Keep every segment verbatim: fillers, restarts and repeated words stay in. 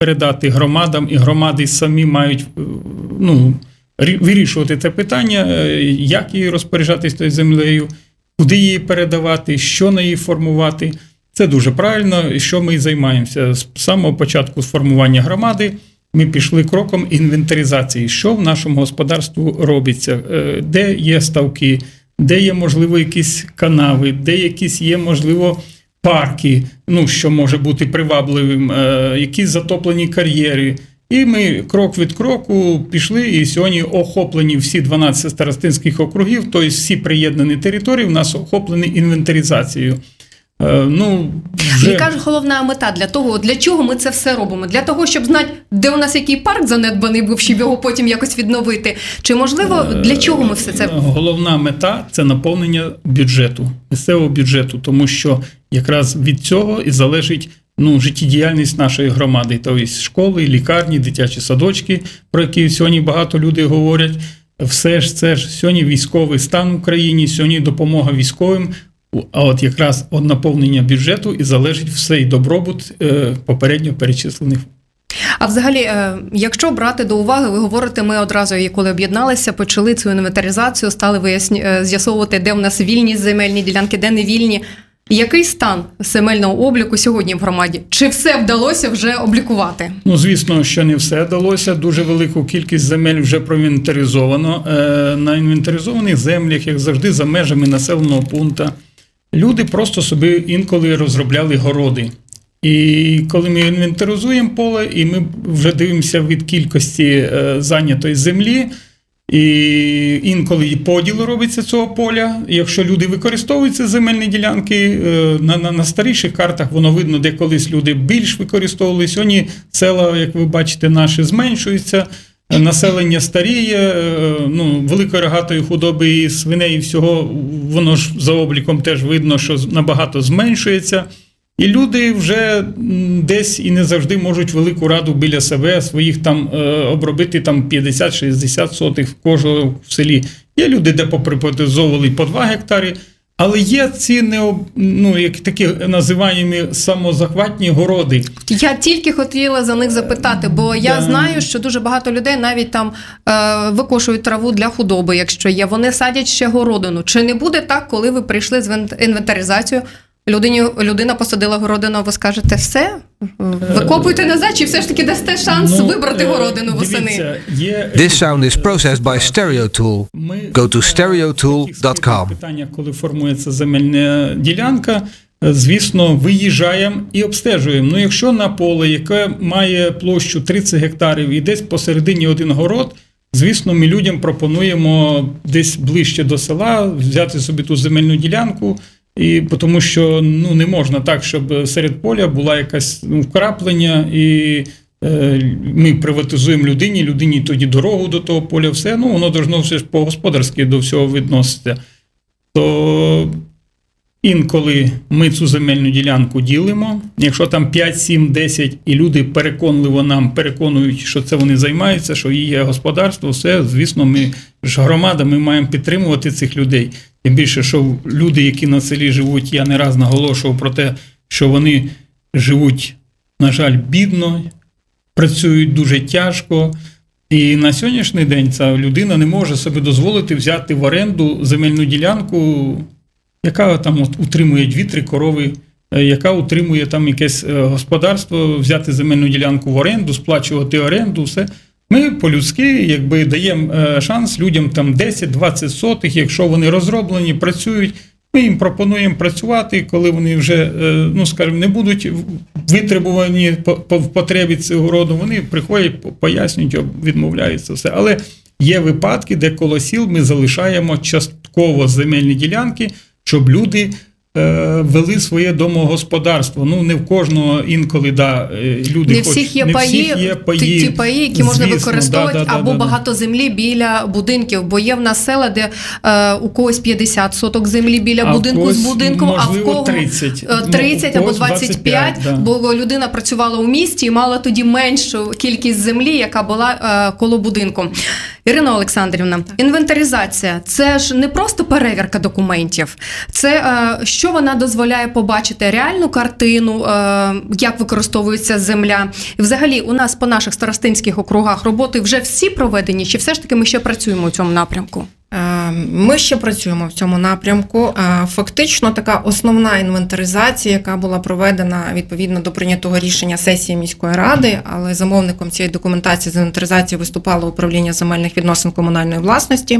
передати громадам, і громади самі мають, ну, вирішувати це питання, як її розпоряджатись тою землею, куди її передавати, що на її формувати. Це дуже правильно, і що ми і займаємося. З самого початку формування громади ми пішли кроком інвентаризації, що в нашому господарству робиться, де є ставки, де є, можливо, якісь канави, де якісь є, можливо, парки, ну, що може бути привабливим, якісь затоплені кар'єри. І ми крок від кроку пішли, і сьогодні охоплені всі дванадцять старостинських округів, тобто всі приєднані території в нас охоплені інвентаризацією. Ну, вже... Яка ж головна мета для того, для чого ми це все робимо? Для того, щоб знати, де у нас який парк занедбаний був, щоб його потім якось відновити? Чи, можливо, для чого ми все це... Головна мета – це наповнення бюджету, місцевого бюджету, тому що якраз від цього і залежить, ну, життєдіяльність нашої громади. Тобто школи, лікарні, дитячі садочки, про які сьогодні багато людей говорять. Все ж це ж сьогодні військовий стан в Україні, сьогодні допомога військовим. А от якраз від наповнення бюджету і залежить все, і добробут е, попередньо перечислених. А взагалі, якщо брати до уваги, ви говорите, ми одразу, коли об'єдналися, почали цю інвентаризацію, стали виясні, з'ясовувати, де в нас вільні земельні ділянки, де не вільні. Який стан земельного обліку сьогодні в громаді? Чи все вдалося вже облікувати? Ну, звісно, що не все вдалося. Дуже велику кількість земель вже проінвентаризовано. Е, на інвентаризованих землях, як завжди, за межами населеного пункту, люди просто собі інколи розробляли городи. І коли ми інвентаризуємо поле, і ми вже дивимося від кількості е, зайнятої землі, і інколи і поділ робиться цього поля. Якщо люди використовують ці земельні ділянки, на, на, на старіших картах воно видно, де колись люди більш використовували. Сьогодні села, як ви бачите, наші зменшуються, населення старіє, ну, великої рогатої худоби і свиней і всього, воно ж за обліком теж видно, що набагато зменшується. І люди вже десь і не завжди можуть велику раду біля себе своїх там обробити там п'ятдесят-шістдесят сотих в кожного в селі. Є люди, де поприпатизовували по два гектари, але є ці не, ну, як такі називаємо самозахватні городи. Я тільки хотіла за них запитати, бо я да. знаю, що дуже багато людей навіть там е, викошують траву для худоби, якщо є. Вони садять ще городину. Чи не буде так, коли ви прийшли з інвентаризацією, Людині, людина посадила городину, а ви скажете, все? Викопуйте назад, чи все ж таки дасте шанс ну, вибрати городину восени? This sound is processed by StereoTool. Go to stereotool dot com. Питання, коли формується земельна ділянка, звісно, виїжджаємо і обстежуємо. Ну, якщо на поле, яке має площу тридцять гектарів і десь посередині один город, звісно, ми людям пропонуємо десь ближче до села взяти собі ту земельну ділянку, і тому що, ну, не можна так, щоб серед поля була якась, ну, вкраплення, і е, ми приватизуємо людині, людині тоді дорогу до того поля, все, ну, воно должно все ж по-господарськи до всього відноситися. То інколи ми цю земельну ділянку ділимо, якщо там п'ять, сім, десять, і люди переконливо нам переконують, що це вони займаються, що є господарство, все, звісно, ми ж громада, ми маємо підтримувати цих людей. Тим більше, що люди, які на селі живуть, я не раз наголошував про те, що вони живуть, на жаль, бідно, працюють дуже тяжко. І на сьогоднішній день ця людина не може собі дозволити взяти в оренду земельну ділянку, яка там утримує дві-три корови, яка утримує там якесь господарство, взяти земельну ділянку в оренду, сплачувати оренду, все. Ми по-людськи, якби, даємо шанс людям там десять-двадцять сотих, якщо вони розроблені, працюють, ми їм пропонуємо працювати, коли вони вже, ну, скажімо, не будуть витребувані в потребі цього роду, вони приходять, пояснюють, відмовляються, все. Але є випадки, де коло сіл ми залишаємо частково земельні ділянки, щоб люди вели своє домогосподарство. Ну, не в кожного інколи, да, люди не всіх є, не паї, всіх є паї, ті, ті паї, які звісно, можна використовувати, да, да, або да, багато да. землі біля будинків, бо є в нас села, де е, у когось п'ятдесят соток землі біля а будинку когось, з будинком, можливо, а в кого тридцять, тридцять ну, або двадцять п'ять, да. бо людина працювала у місті і мала тоді меншу кількість землі, яка була е, коло будинку. Ірина Олександрівна, інвентаризація – це ж не просто перевірка документів. Це е, що вона дозволяє побачити реальну картину, е, як використовується земля. І взагалі у нас по наших старостинських округах роботи вже всі проведені, чи все ж таки ми ще працюємо у цьому напрямку? Ми ще працюємо в цьому напрямку. Фактично, така основна інвентаризація, яка була проведена відповідно до прийнятого рішення сесії міської ради, але замовником цієї документації з інвентаризації виступало управління земельних відносин комунальної власності.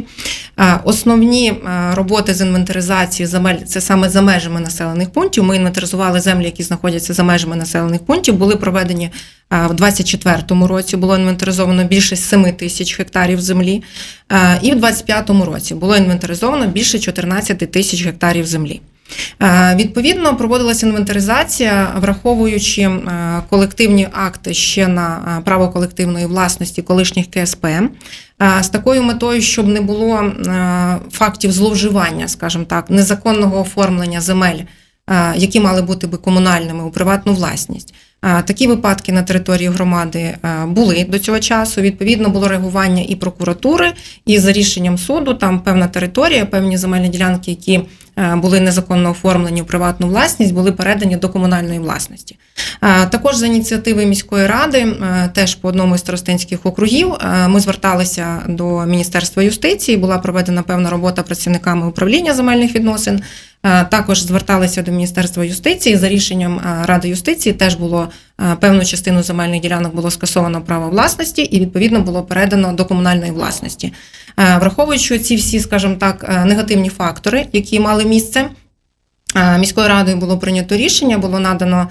Основні роботи з інвентаризації земель – це саме за межами населених пунктів. Ми інвентаризували землі, які знаходяться за межами населених пунктів, були проведені в двадцять четвертому році, було інвентаризовано більше семи тисяч гектарів землі, і в двадцять п'ятому році було інвентаризовано більше чотирнадцять тисяч гектарів землі. Відповідно, проводилася інвентаризація, враховуючи колективні акти ще на право колективної власності колишніх ке ес пе, з такою метою, щоб не було фактів зловживання, скажімо так, незаконного оформлення земель, які мали бути би комунальними, у приватну власність. Такі випадки на території громади були до цього часу. Відповідно, було реагування і прокуратури, і за рішенням суду там певна територія, певні земельні ділянки, які були незаконно оформлені у приватну власність, були передані до комунальної власності. Також за ініціативи міської ради, теж по одному із старостинських округів, ми зверталися до Міністерства юстиції, була проведена певна робота працівниками управління земельних відносин. Також зверталися до Міністерства юстиції, за рішенням Ради юстиції теж було певну частину земельних ділянок було скасовано право власності і відповідно було передано до комунальної власності. Враховуючи ці всі, скажімо так, негативні фактори, які мали місце, міською радою було прийнято рішення, було надано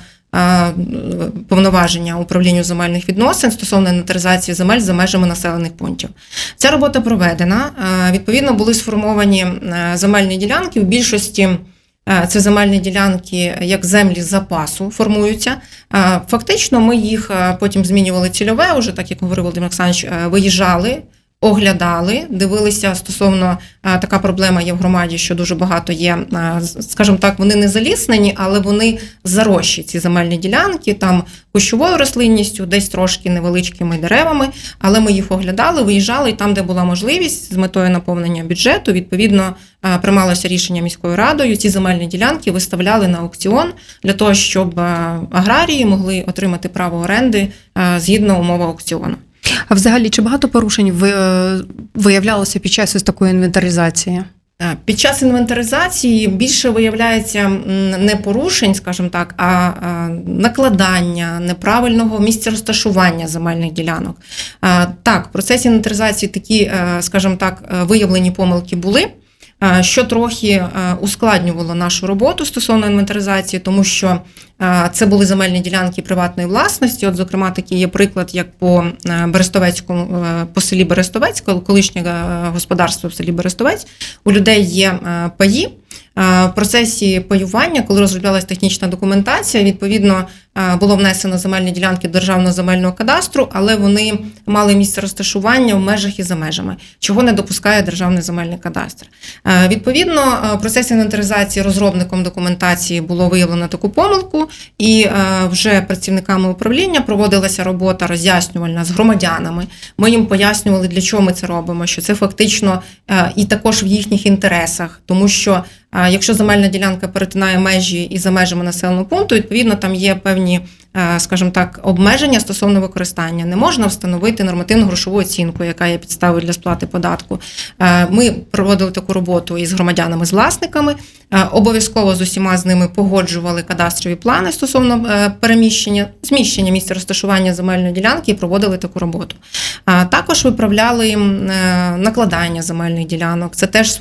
повноваження управлінню земельних відносин стосовно інвентаризації земель за межами населених пунктів. Ця робота проведена. Відповідно, були сформовані земельні ділянки. В більшості це земельні ділянки як землі запасу формуються. Фактично, ми їх потім змінювали цільове, уже так, як говорив Володимир Олександрович, виїжджали, оглядали, дивилися стосовно, така проблема є в громаді, що дуже багато є, скажімо так, вони не заліснені, але вони зарощі, ці земельні ділянки, там кущовою рослинністю, десь трошки невеличкими деревами, але ми їх оглядали, виїжджали, і там, де була можливість, з метою наповнення бюджету, відповідно, приймалося рішення міською радою, ці земельні ділянки виставляли на аукціон для того, щоб аграрії могли отримати право оренди згідно умов аукціону. А взагалі, чи багато порушень виявлялося під час ось такої інвентаризації? Під час інвентаризації більше виявляється не порушень, скажімо так, а накладання, неправильного місця розташування земельних ділянок. Так, в процесі інвентаризації такі, скажімо так, виявлені помилки були, що трохи ускладнювало нашу роботу стосовно інвентаризації, тому що це були земельні ділянки приватної власності. От, зокрема, такий є приклад, як по Берестовецькому, по селі Берестовець, колишнє господарство в селі Берестовець. У людей є паї. В процесі паювання, коли розроблялась технічна документація, відповідно, було внесено земельні ділянки до Державного земельного кадастру, але вони мали місце розташування в межах і за межами, чого не допускає Державний земельний кадастр. Відповідно, в процесі інвентаризації розробником документації було виявлено таку помилку, і вже працівниками управління проводилася робота роз'яснювальна з громадянами. Ми їм пояснювали, для чого ми це робимо, що це фактично і також в їхніх інтересах, тому що якщо земельна ділянка перетинає межі і за межами населеного пункту, відповідно, там є певні, скажімо так, обмеження стосовно використання. Не можна встановити нормативну грошову оцінку, яка є підставою для сплати податку. Ми проводили таку роботу із громадянами, з власниками, обов'язково з усіма з ними погоджували кадастрові плани стосовно переміщення, зміщення місця розташування земельної ділянки і проводили таку роботу. Також виправляли накладання земельних ділянок. Це теж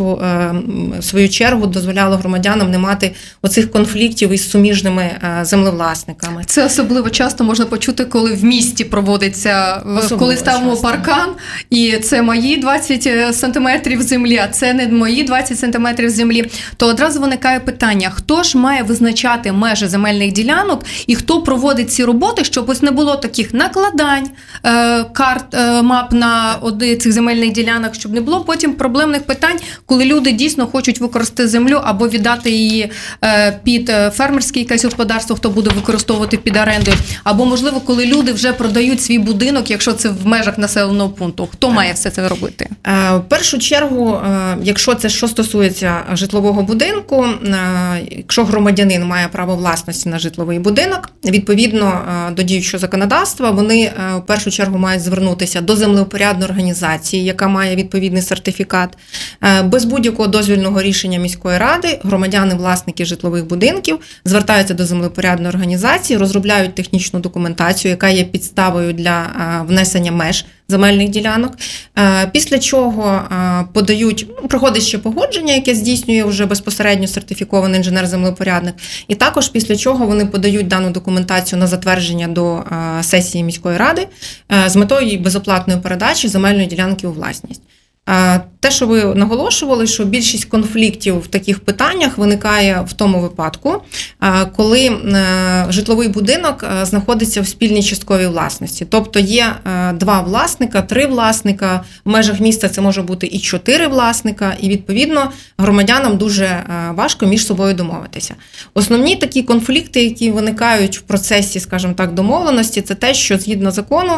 в свою чергу дозволяло громадянам не мати оцих конфліктів із суміжними землевласниками. Це особливо часто можна почути, коли в місті проводиться, особливо коли ставимо часто паркан, і це мої двадцять сантиметрів землі, а це не мої двадцять сантиметрів землі, то одразу виникає питання, хто ж має визначати межі земельних ділянок і хто проводить ці роботи, щоб ось не було таких накладань, карт, мап на цих земельних ділянок, щоб не було потім проблемних питань, коли люди дійсно хочуть використати землю або віддати її під фермерське якесь господарство, хто буде використовувати використовувати під орендою, або, можливо, коли люди вже продають свій будинок, якщо це в межах населеного пункту. Хто має все це робити? В першу чергу, якщо це що стосується житлового будинку, якщо громадянин має право власності на житловий будинок, відповідно до діючого законодавства, вони в першу чергу мають звернутися до землевпорядної організації, яка має відповідний сертифікат. Без будь-якого дозвільного рішення міської ради громадяни, власники житлових будинків звертаються до землевпорядної організації, розробляють технічну документацію, яка є підставою для внесення меж земельних ділянок, після чого подають, проходить ще погодження, яке здійснює вже безпосередньо сертифікований інженер-землепорядник, і також після чого вони подають дану документацію на затвердження до сесії міської ради з метою безоплатної передачі земельної ділянки у власність. Те, що ви наголошували, що більшість конфліктів в таких питаннях виникає в тому випадку, коли житловий будинок знаходиться в спільній частковій власності. Тобто є два власника, три власника, в межах міста це може бути і чотири власника, і відповідно громадянам дуже важко між собою домовитися. Основні такі конфлікти, які виникають в процесі, скажімо так, домовленості, це те, що згідно закону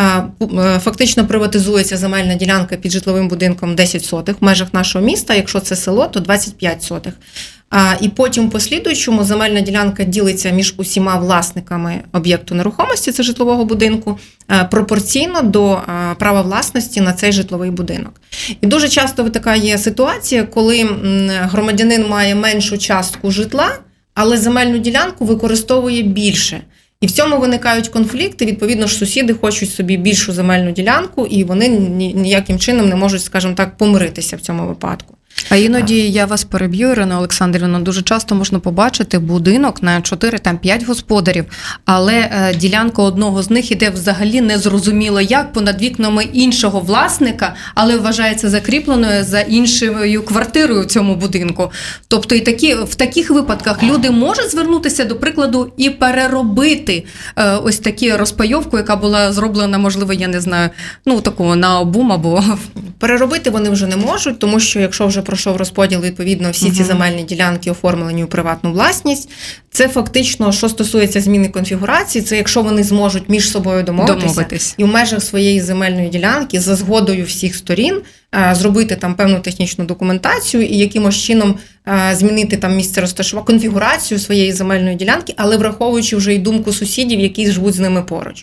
фактично приватизується земельна ділянка під житловим будинком десять сотих в межах нашого міста, якщо це село, то двадцять п'ять сотих. І потім в послідуючому земельна ділянка ділиться між усіма власниками об'єкту нерухомості, це житлового будинку, пропорційно до права власності на цей житловий будинок. І дуже часто виникає ситуація, коли громадянин має меншу частку житла, але земельну ділянку використовує більше. І в цьому виникають конфлікти, відповідно ж сусіди хочуть собі більшу земельну ділянку, і вони ніяким чином не можуть, скажімо так, помиритися в цьому випадку. А іноді я вас переб'ю, Ірина Олександрівна, дуже часто можна побачити будинок на чотири-п'ять господарів, але е, ділянка одного з них іде взагалі незрозуміло як понад вікнами іншого власника, але вважається закріпленою за іншою квартирою в цьому будинку. Тобто і такі, в таких випадках люди можуть звернутися, до прикладу, і переробити е, ось таку розпайовку, яка була зроблена, можливо, я не знаю, ну такого наобум або... Переробити вони вже не можуть, тому що якщо вже пройшов розподіл, відповідно, всі ці земельні ділянки оформлені у приватну власність. Це фактично, що стосується зміни конфігурації, це якщо вони зможуть між собою домовитися, домовитись. І в межах своєї земельної ділянки за згодою всіх сторін зробити там певну технічну документацію і якимось чином змінити там місце розташування, конфігурацію своєї земельної ділянки, але враховуючи вже і думку сусідів, які живуть з ними поруч.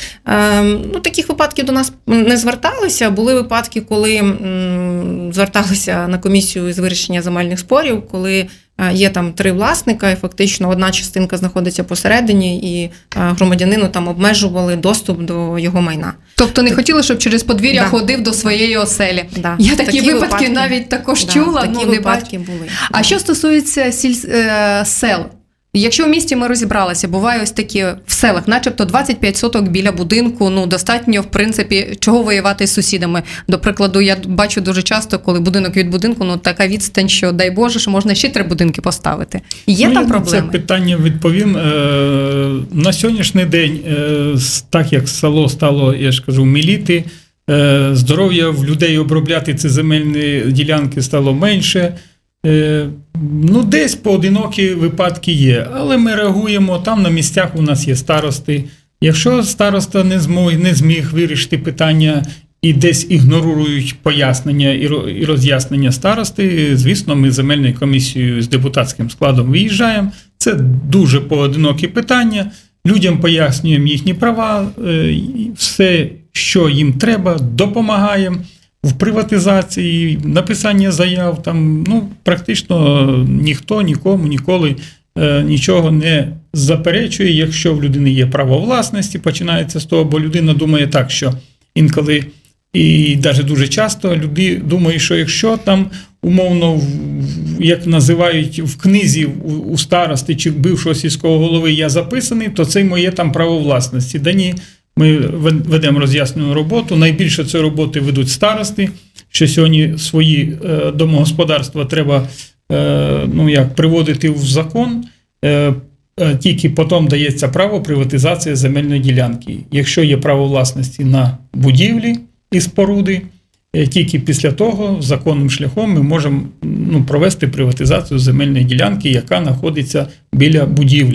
Ну, таких випадків до нас не зверталися. Були випадки, коли м, зверталися на комісію з вирішення земельних спорів, коли є там три власника, і фактично одна частинка знаходиться посередині, і громадянину там обмежували доступ до його майна. Тобто не так... хотіли, щоб через подвір'я да. ходив до своєї оселі. Да. Я такі, такі випадки, випадки навіть також да, чула. Такі ну, випадки були. А да. що стосується сіль... е, сел? Якщо в місті ми розібралися, буває ось такі в селах, начебто двадцять п'ять соток біля будинку, ну достатньо, в принципі, чого воювати з сусідами. До прикладу, я бачу дуже часто, коли будинок від будинку, ну така відстань, що дай Боже, що можна ще три будинки поставити. Є ну, там проблеми? Це питання відповім. На сьогоднішній день, так як село стало, я ж кажу, міліти, здоров'я в людей обробляти ці земельні ділянки стало менше. Ну, десь поодинокі випадки є, але ми реагуємо, там на місцях у нас є старости. Якщо староста не змог, не зміг вирішити питання і десь ігнорують пояснення і роз'яснення старости, звісно, ми земельною комісією з депутатським складом виїжджаємо. Це дуже поодинокі питання, людям пояснюємо їхні права, все, що їм треба, допомагаємо. В приватизації, написання заяв, там, ну, практично ніхто нікому ніколи е, нічого не заперечує, якщо в людини є право власності, починається з того, бо людина думає так, що інколи, і навіть дуже часто люди думають, що якщо там умовно, як називають в книзі у старости чи бившого сільського голови я записаний, то це моє там право власності. Да ні. Ми ведемо роз'яснену роботу. Найбільше цієї роботи ведуть старости, що сьогодні свої е, домогосподарства треба е, ну, як, приводити в закон. Е, е, тільки потім дається право приватизації земельної ділянки. Якщо є право власності на будівлі і споруди, е, тільки після того законним шляхом ми можемо ну, провести приватизацію земельної ділянки, яка знаходиться біля будівлі.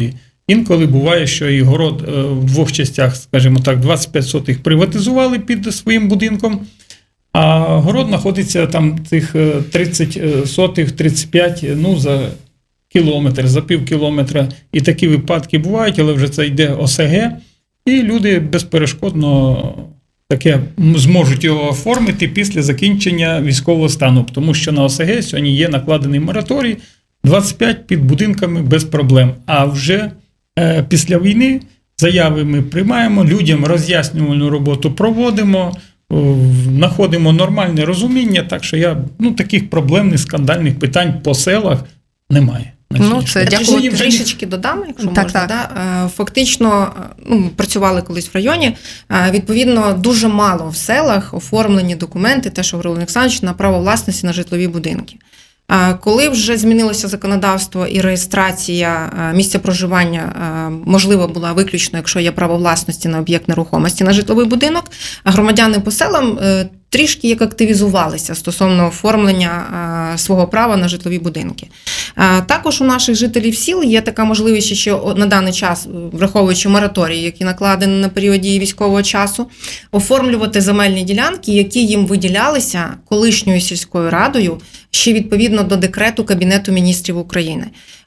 Інколи буває, що і город в двох частях, скажімо так, двадцять п'ять сотих приватизували під своїм будинком, а город знаходиться там цих тридцять сотих, тридцять п'ять, ну, за кілометр, за пів кілометра. І такі випадки бувають, але вже це йде О Се Ге, і люди безперешкодно таке зможуть його оформити після закінчення військового стану, тому що на О Се Ге сьогодні є накладений мораторій, двадцять п'ять під будинками без проблем. А вже е, після війни заяви ми приймаємо, людям роз'яснювальну роботу проводимо, знаходимо нормальне розуміння, так що я, ну, таких проблемних, скандальних питань по селах немає. Ну, це дякую. Я трішечки додам, якщо так, можна. так. Да? Фактично, ну, працювали колись в районі, відповідно, дуже мало в селах оформлені документи, те, що говорив Олександрович, на право власності на житлові будинки. Коли вже змінилося законодавство і реєстрація місця проживання можливо була виключно, якщо є право власності на об'єкт нерухомості на житловий будинок, громадяни по селам трішки як активізувалися стосовно оформлення свого права на житлові будинки. Також у наших жителів сіл є така можливість, що на даний час, враховуючи мораторій, який накладений на період дії військового часу, оформлювати земельні ділянки, які їм виділялися колишньою сільською радою, ще відповідно до декрету Кабінету міністрів України.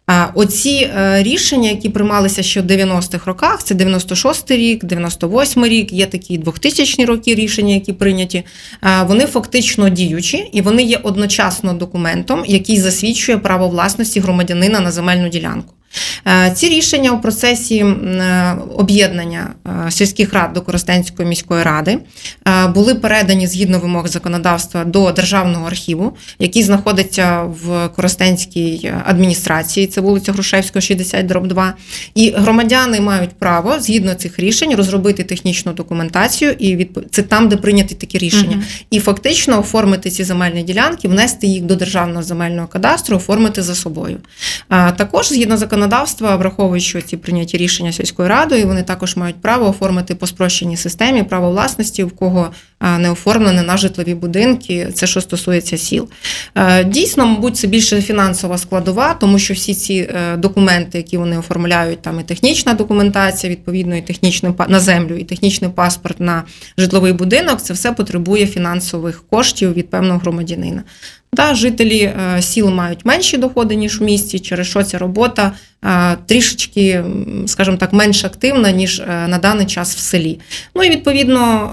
Оці рішення, які приймалися ще в дев'яностих роках, це дев'яносто шостий рік, дев'яносто восьмий рік, є такі двохтисячні роки рішення, які прийняті, вони фактично діючі і вони є одночасно документом, який засвідчує право власності громадянина на земельну ділянку. Ці рішення у процесі об'єднання сільських рад до Коростенської міської ради були передані згідно вимог законодавства до Державного архіву, який знаходиться в Коростенській адміністрації, це вулиця Грушевського, шістдесят дроб два. І громадяни мають право, згідно цих рішень, розробити технічну документацію, і відп... це там, де прийняті такі рішення. Угу. І фактично оформити ці земельні ділянки, внести їх до Державного земельного кадастру, оформити за собою. Також, згідно законодавства, законодавства, враховуючи ці прийняті рішення сільською радою, вони також мають право оформити по спрощеній системі право власності, в кого не оформлене на житлові будинки, це що стосується сіл. Дійсно, мабуть, це більше фінансова складова, тому що всі ці документи, які вони оформляють, там і технічна документація, відповідно, і технічний на землю, і технічний паспорт на житловий будинок, це все потребує фінансових коштів від певного громадянина. Да, жителі сіл мають менші доходи, ніж в місті, через що ця робота трішечки, скажімо так, менш активна, ніж на даний час в селі. Ну і відповідно,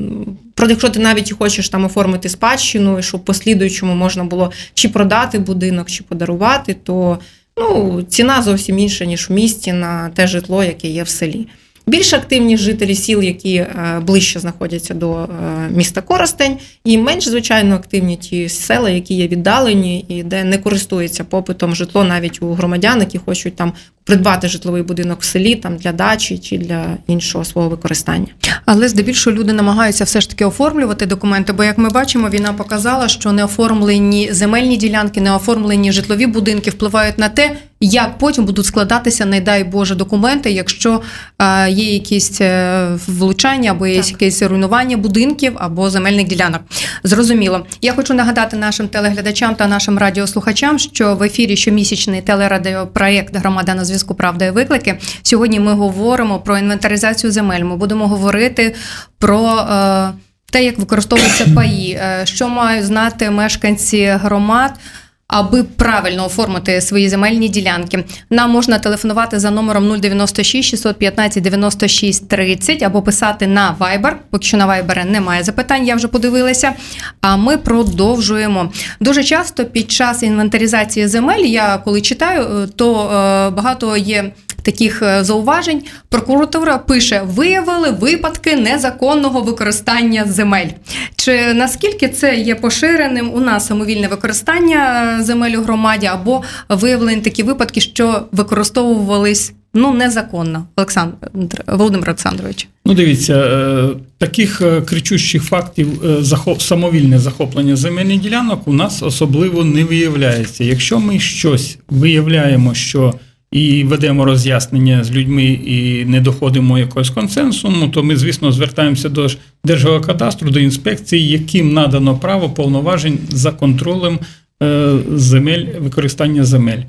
якщо ти навіть і хочеш там оформити спадщину, щоб послідуючому можна було чи продати будинок, чи подарувати, то ну, ціна зовсім інша, ніж в місті на те житло, яке є в селі. Більш активні жителі сіл, які ближче знаходяться до міста Коростень, і менш, звичайно, активні ті села, які є віддалені і де не користується попитом житло навіть у громадян, які хочуть там придбати житловий будинок в селі там для дачі чи для іншого свого використання. Але здебільшого люди намагаються все ж таки оформлювати документи, бо, як ми бачимо, війна показала, що неоформлені земельні ділянки, неоформлені житлові будинки впливають на те, як потім будуть складатися, не дай Боже, документи, якщо е, є якісь влучання або є якесь руйнування будинків або земельних ділянок. Зрозуміло. Я хочу нагадати нашим телеглядачам та нашим радіослухачам, що в ефірі щомісячний телерадіопроєкт «Громада на зв'язку. Правда і виклики». Сьогодні ми говоримо про інвентаризацію земель. Ми будемо говорити про е, те, як використовуються паї, е, що мають знати мешканці громад, аби правильно оформити свої земельні ділянки. Нам можна телефонувати за номером нуль дев'яносто шість шістсот п'ятнадцять дев'яносто шість тридцять або писати на Viber. Поки що на Viber немає запитань, я вже подивилася. А ми продовжуємо. Дуже часто під час інвентаризації земель, я коли читаю, то багато є таких зауважень. Прокуратура пише: виявили випадки незаконного використання земель. Чи наскільки це є поширеним у нас самовільне використання земель у громаді, або виявлені такі випадки, що використовувались ну незаконно? Олександр Володимир Олександрович. Ну, дивіться, таких кричущих фактів самовільне захоплення земельних ділянок у нас особливо не виявляється. Якщо ми щось виявляємо, що і ведемо роз'яснення з людьми і не доходимо якогось консенсусу, то ми, звісно, звертаємося до Держгеокадастру, до інспекції, яким надано право повноважень за контролем земель, використання земель.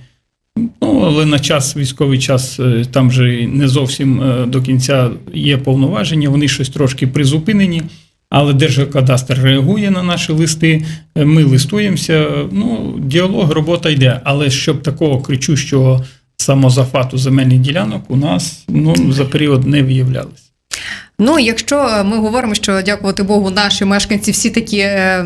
Ну, але на час, військовий час, там же не зовсім до кінця є повноваження, вони щось трошки призупинені, але Держгеокадастр реагує на наші листи, ми листуємося, ну, діалог, робота йде, але щоб такого кричущого самозахвату земельних ділянок у нас, ну, за період не виявлялось. Ну, якщо ми говоримо, що, дякувати Богу, наші мешканці всі такі,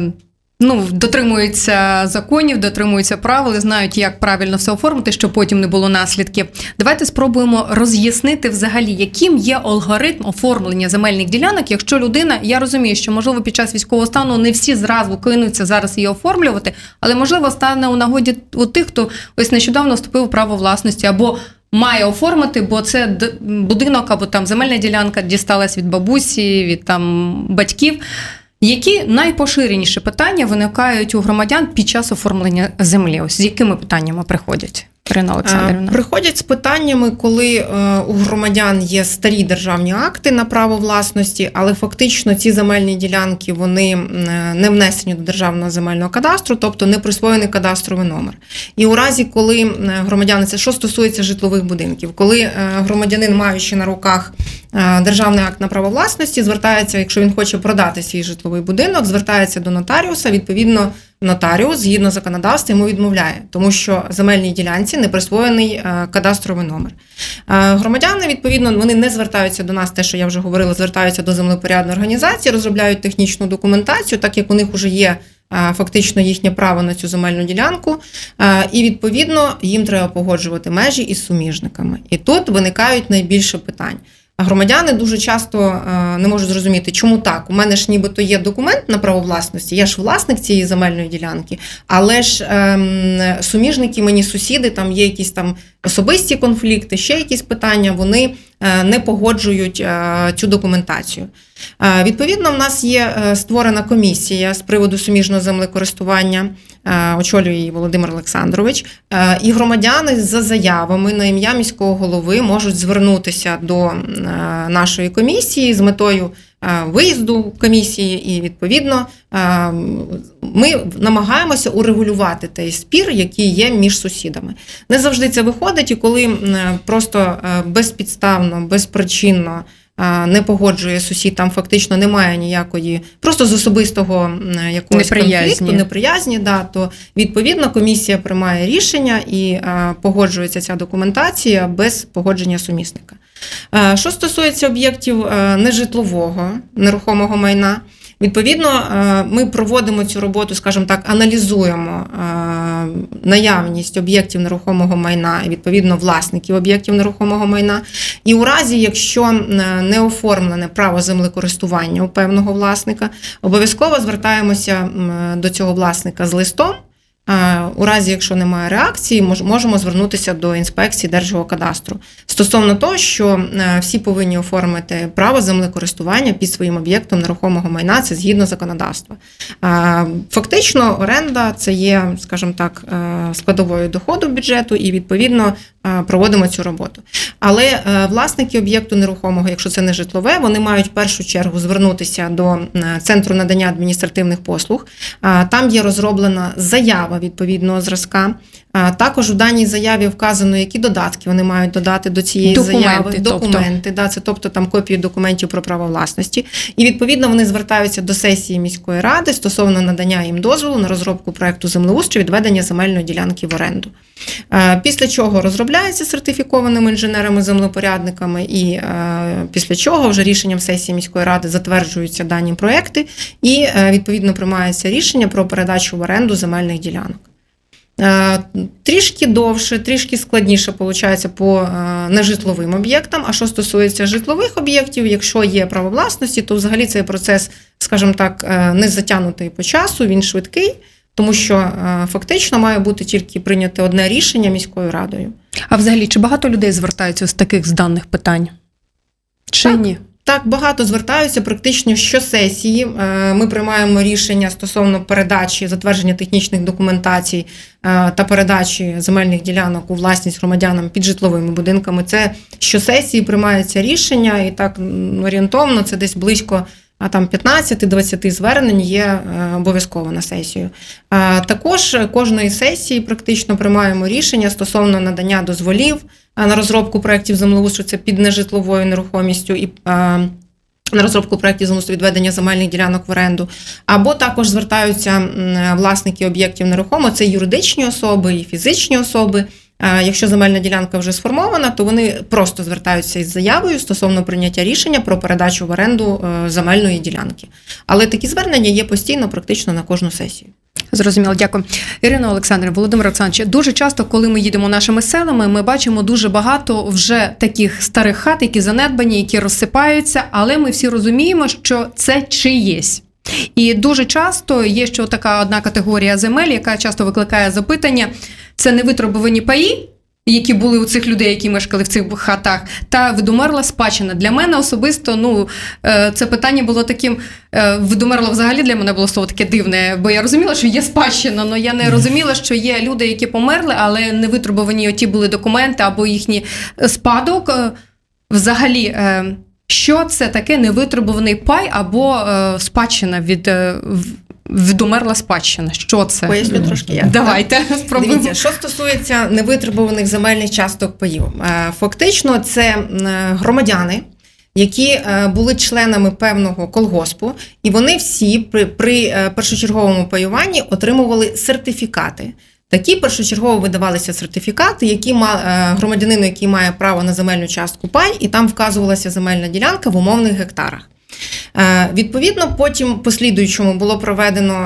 ну, дотримуються законів, дотримуються правил, знають, як правильно все оформити, щоб потім не було наслідків. Давайте спробуємо роз'яснити взагалі, яким є алгоритм оформлення земельних ділянок, якщо людина, я розумію, що, можливо, під час військового стану не всі зразу кинуться зараз її оформлювати, але, можливо, стане у нагоді у тих, хто ось нещодавно вступив у право власності, або має оформити, бо це будинок або там земельна ділянка дісталась від бабусі, від там батьків. Які найпоширеніші питання виникають у громадян під час оформлення землі? Ось з якими питаннями приходять? Ірина Олександрівна. Приходять з питаннями, коли у громадян є старі державні акти на право власності, але фактично ці земельні ділянки, вони не внесені до Державного земельного кадастру, тобто не присвоєний кадастровий номер. І у разі, коли громадяни, це що стосується житлових будинків, коли громадянин, маючи на руках державний акт на право власності, звертається, якщо він хоче продати свій житловий будинок, звертається до нотаріуса, відповідно, нотаріус, згідно законодавства, йому відмовляє, тому що земельній ділянці не присвоєний кадастровий номер. Громадяни, відповідно, вони не звертаються до нас, те, що я вже говорила, звертаються до землепорядної організації, розробляють технічну документацію, так як у них вже є фактично їхнє право на цю земельну ділянку, і, відповідно, їм треба погоджувати межі із суміжниками. І тут виникають найбільше питань. Громадяни дуже часто не можуть зрозуміти, чому так. У мене ж нібито є документ на право власності, я ж власник цієї земельної ділянки, але ж ем, суміжники, мені сусіди, там є якісь там особисті конфлікти, ще якісь питання, вони е, не погоджують е, цю документацію. Е, відповідно, в нас є е, створена комісія з приводу суміжного землекористування, е, очолює її Володимир Олександрович, е, і громадяни за заявами на ім'я міського голови можуть звернутися до е, нашої комісії з метою виїзду комісії, і, відповідно, ми намагаємося урегулювати той спір, який є між сусідами. Не завжди це виходить, і коли просто безпідставно, безпричинно не погоджує сусід, там фактично немає ніякої, просто з особистого якогось неприязні. конфлікту, неприязні, да, то, відповідно, комісія приймає рішення і погоджується ця документація без погодження сумісника. Що стосується об'єктів нежитлового, нерухомого майна, відповідно, ми проводимо цю роботу, скажімо так, аналізуємо наявність об'єктів нерухомого майна і, відповідно, власників об'єктів нерухомого майна. І у разі, якщо не оформлене право землекористування у певного власника, обов'язково звертаємося до цього власника з листом. У разі, якщо немає реакції, можемо звернутися до інспекції Держгеокадастру. Стосовно того, що всі повинні оформити право землекористування під своїм об'єктом нерухомого майна, це згідно законодавства. Фактично, оренда – це є, скажімо так, складовою доходу бюджету, і, відповідно, проводимо цю роботу. Але власники об'єкту нерухомого, якщо це не житлове, вони мають в першу чергу звернутися до Центру надання адміністративних послуг. Там є розроблена заява відповідного зразка. Також у даній заяві вказано, які додатки вони мають додати до цієї документи, заяви. тобто. Документи, да, це тобто там копії документів про право власності. І, відповідно, вони звертаються до сесії міської ради стосовно надання їм дозволу на розробку проекту землеустрою відведення земельної ділянки в оренду. Після чого розробляється сертифікованими інженерами-землепорядниками, і після чого вже рішенням сесії міської ради затверджуються дані проекти і, відповідно, приймається рішення про передачу в оренду земельних ділянок. Трішки довше, трішки складніше виходить по нежитловим об'єктам, а що стосується житлових об'єктів, якщо є право власності, то взагалі цей процес, скажімо так, не затягнутий по часу, він швидкий, тому що фактично має бути тільки прийняте одне рішення міською радою. А взагалі, чи багато людей звертаються з таких з даних питань? Чи так, ні? Так, багато звертаються. Практично щосесії ми приймаємо рішення стосовно передачі, затвердження технічних документацій та передачі земельних ділянок у власність громадянам під житловими будинками. Це щосесії приймається рішення, і так орієнтовно це десь близько а там п'ятнадцять-двадцять звернень є обов'язково на сесію. Також кожної сесії практично приймаємо рішення стосовно надання дозволів на розробку проєктів землеустрою, це під нежитловою нерухомістю і на розробку проєктів землеустрою відведення земельних ділянок в оренду, або також звертаються власники об'єктів нерухомо, це юридичні особи і фізичні особи. Якщо земельна ділянка вже сформована, то вони просто звертаються із заявою стосовно прийняття рішення про передачу в оренду земельної ділянки. Але такі звернення є постійно, практично на кожну сесію. Зрозуміло, дякую. Ірина Олександрівна, Володимир Олександрович, дуже часто, коли ми їдемо нашими селами, ми бачимо дуже багато вже таких старих хат, які занедбані, які розсипаються, але ми всі розуміємо, що це чиєсь. І дуже часто є ще така одна категорія земель, яка часто викликає запитання, це невитребувані паї, які були у цих людей, які мешкали в цих хатах, та видомерла спадщина. Для мене особисто, ну, це питання було таким, видомерло взагалі для мене було слово таке дивне, бо я розуміла, що є спадщина, але я не розуміла, що є люди, які померли, але невитребувані оті були документи або їхній спадок. Взагалі, що це таке невитребуваний пай або спадщина від відомерла спадщина? Що це? Поясню трошки я. Давайте спробуємо. Дивіться, що стосується невитребуваних земельних часток паїв. Фактично це громадяни, які були членами певного колгоспу, і вони всі при, при першочерговому паюванні отримували сертифікати. Такі першочергово видавалися сертифікати, які громадянину, який має право на земельну частку пай, і там вказувалася земельна ділянка в умовних гектарах. Відповідно, потім послідуючому було проведено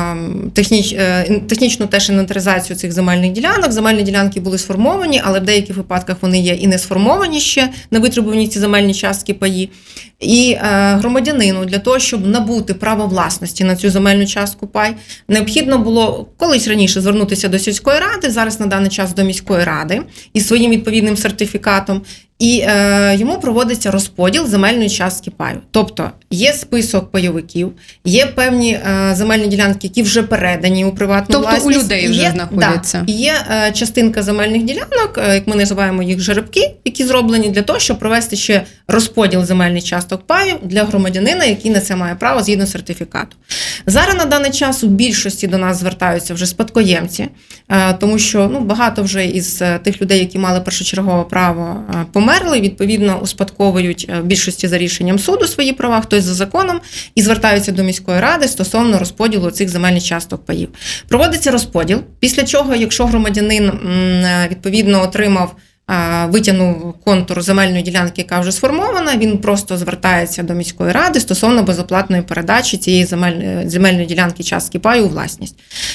техніч, технічну теж інвентаризацію цих земельних ділянок. Земельні ділянки були сформовані, але в деяких випадках вони є і не сформовані ще, не витребувані ці земельні частки паї. І громадянину для того, щоб набути право власності на цю земельну частку пай, необхідно було колись раніше звернутися до сільської ради, зараз на даний час до міської ради із своїм відповідним сертифікатом. І е, йому проводиться розподіл земельної частки паю. Тобто є список пайовиків, є певні е, земельні ділянки, які вже передані у приватну тобто власність. Тобто у людей вже є, знаходяться. Да, є е, частинка земельних ділянок, е, як ми називаємо їх жеребки, які зроблені для того, щоб провести ще розподіл земельних часток паю для громадянина, який на це має право згідно сертифікату. Зараз на даний час у більшості до нас звертаються вже спадкоємці, е, тому що ну, багато вже із тих людей, які мали першочергове право е, померли, відповідно успадковують в більшості за рішенням суду свої права, хтось за законом, і звертаються до міської ради стосовно розподілу цих земельних часток паїв. Проводиться розподіл, після чого, якщо громадянин відповідно отримав, витягнув контур земельної ділянки, яка вже сформована, він просто звертається до міської ради стосовно безоплатної передачі цієї земельної, земельної ділянки частки паю у власність.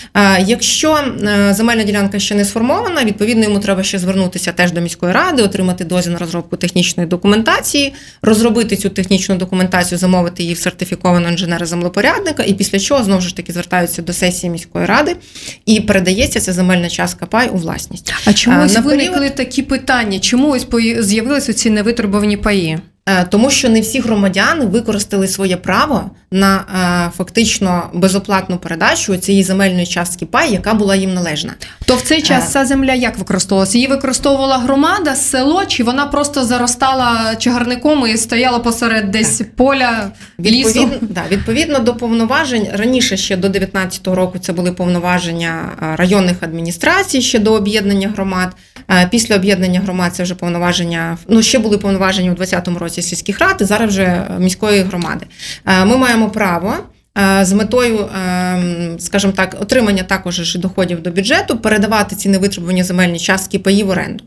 Якщо земельна ділянка ще не сформована, відповідно йому треба ще звернутися теж до міської ради, отримати дозвіл на розробку технічної документації, розробити цю технічну документацію, замовити її в сертифікованого інженера-землепорядника, і після чого знову ж таки звертаються до сесії міської ради і передається ця земельна частка пай у власність. А чомусь на виникли період... такі питання? Питання, чому ось з'явилися ці невитребувані паї? Тому що не всі громадяни використали своє право на фактично безоплатну передачу цієї земельної частки пай, яка була їм належна. То в цей час ця земля як використовувалася? Її використовувала громада, село, чи вона просто заростала чагарником і стояла посеред десь так. поля, лісу? Відповідно, да, відповідно до повноважень, раніше ще до дев'ятнадцятого року це були повноваження районних адміністрацій ще до об'єднання громад. Після об'єднання громад це вже повноваження, ну ще були повноваження у двадцятому році сільських рад, і зараз вже міської громади. Ми маємо право з метою, скажімо так, отримання також доходів до бюджету, передавати ці невитребувані земельні частки паї в оренду.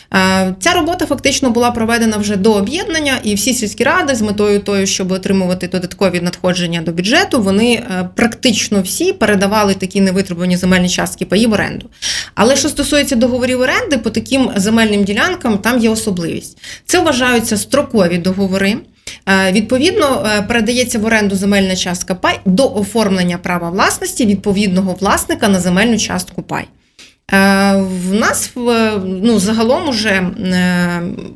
Ця робота фактично була проведена вже до об'єднання, і всі сільські ради з метою тою, щоб отримувати додаткові надходження до бюджету, вони практично всі передавали такі невитребувані земельні частки паї в оренду. Але що стосується договорів оренди, по таким земельним ділянкам там є особливість. Це вважаються строкові договори. Відповідно, передається в оренду земельна частка пай до оформлення права власності відповідного власника на земельну частку пай. В нас ну, загалом уже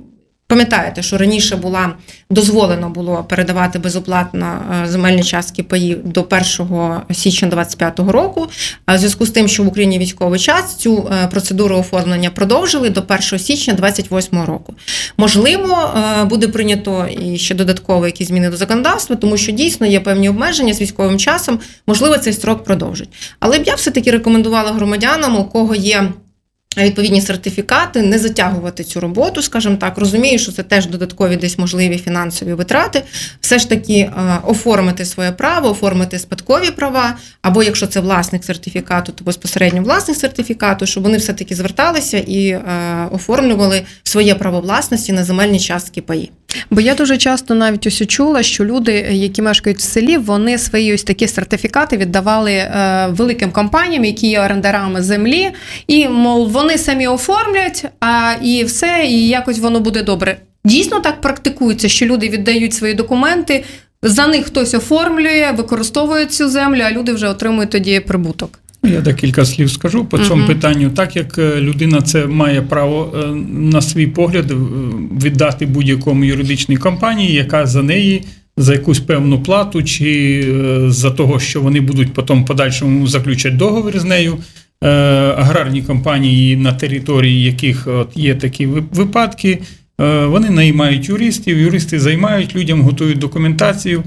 Пам'ятаєте, що раніше була дозволено було передавати безоплатно земельні частки паїв до першого січня двадцять п'ятого року. А в зв'язку з тим, що в Україні військовий час, цю процедуру оформлення продовжили до першого січня двадцять восьмого року. Можливо, буде прийнято і ще додатково якісь зміни до законодавства, тому що дійсно є певні обмеження з військовим часом, можливо, цей строк продовжить. Але б я все-таки рекомендувала громадянам, у кого є відповідні сертифікати, не затягувати цю роботу, скажімо так. Розумію, що це теж додаткові десь можливі фінансові витрати. Все ж таки е, оформити своє право, оформити спадкові права, або якщо це власник сертифікату, то безпосередньо власник сертифікату, щоб вони все-таки зверталися і е, оформлювали своє право власності на земельні частки паї. Бо я дуже часто навіть ось чула, що люди, які мешкають в селі, вони свої ось такі сертифікати віддавали е, великим компаніям, які є орендарами землі, і, мов, вони самі оформлять, а і все, і якось воно буде добре. Дійсно так практикується, що люди віддають свої документи, за них хтось оформлює, використовує цю землю, а люди вже отримують тоді прибуток. Я декілька слів скажу по цьому uh-huh. питанню. Так як людина це має право на свій погляд віддати будь-якому юридичній компанії, яка за неї за якусь певну плату чи за того, що вони будуть потім подальшому заключати договір з нею. Аграрні компанії, на території яких от є такі випадки, вони наймають юристів, юристи займають людям, готують документацію.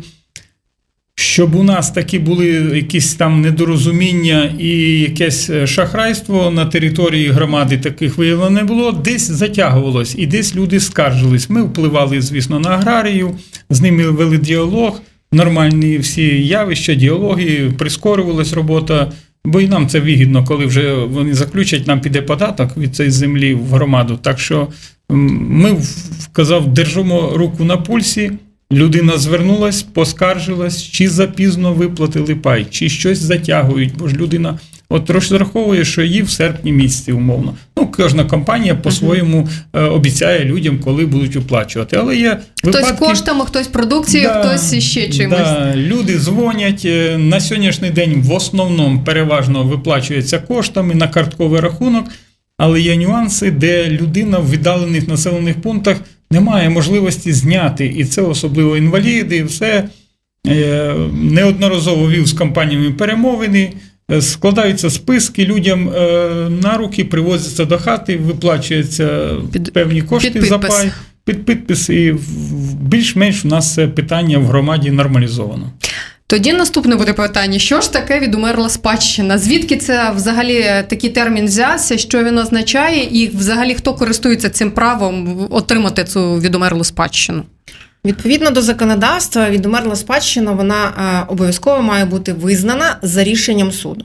Щоб у нас такі були якісь там недорозуміння і якесь шахрайство на території громади таких виявлено не було, десь затягувалось і десь люди скаржились. Ми впливали, звісно, на аграрію, з ними вели діалог, нормальні всі явища, діалоги, прискорювалась робота, бо і нам це вигідно, коли вже вони заключать, нам піде податок від цієї землі в громаду. Так що ми, казав, держимо руку на пульсі. Людина звернулась, поскаржилась, чи запізно виплатили пай, чи щось затягують, бо ж людина от розраховує, що її в серпні місяці умовно. Ну, кожна компанія по-своєму е, обіцяє людям, коли будуть оплачувати. Але є випадки... Хтось коштами, хтось продукцією, да, хтось ще чимось. Да, люди дзвонять, на сьогоднішній день в основному переважно виплачується коштами на картковий рахунок, але є нюанси, де людина в віддалених населених пунктах немає можливості зняти, і це особливо інваліди, і все. Неодноразово вів з компаніями перемовини, складаються списки, людям на руки привозяться до хати, виплачуються під, певні кошти під за пай, під підпис, і більш-менш у нас це питання в громаді нормалізовано. Тоді наступне буде питання, що ж таке відумерла спадщина? Звідки це взагалі такий термін взявся, що він означає і взагалі хто користується цим правом отримати цю відумерлу спадщину? Відповідно до законодавства, відумерла спадщина, вона обов'язково має бути визнана за рішенням суду.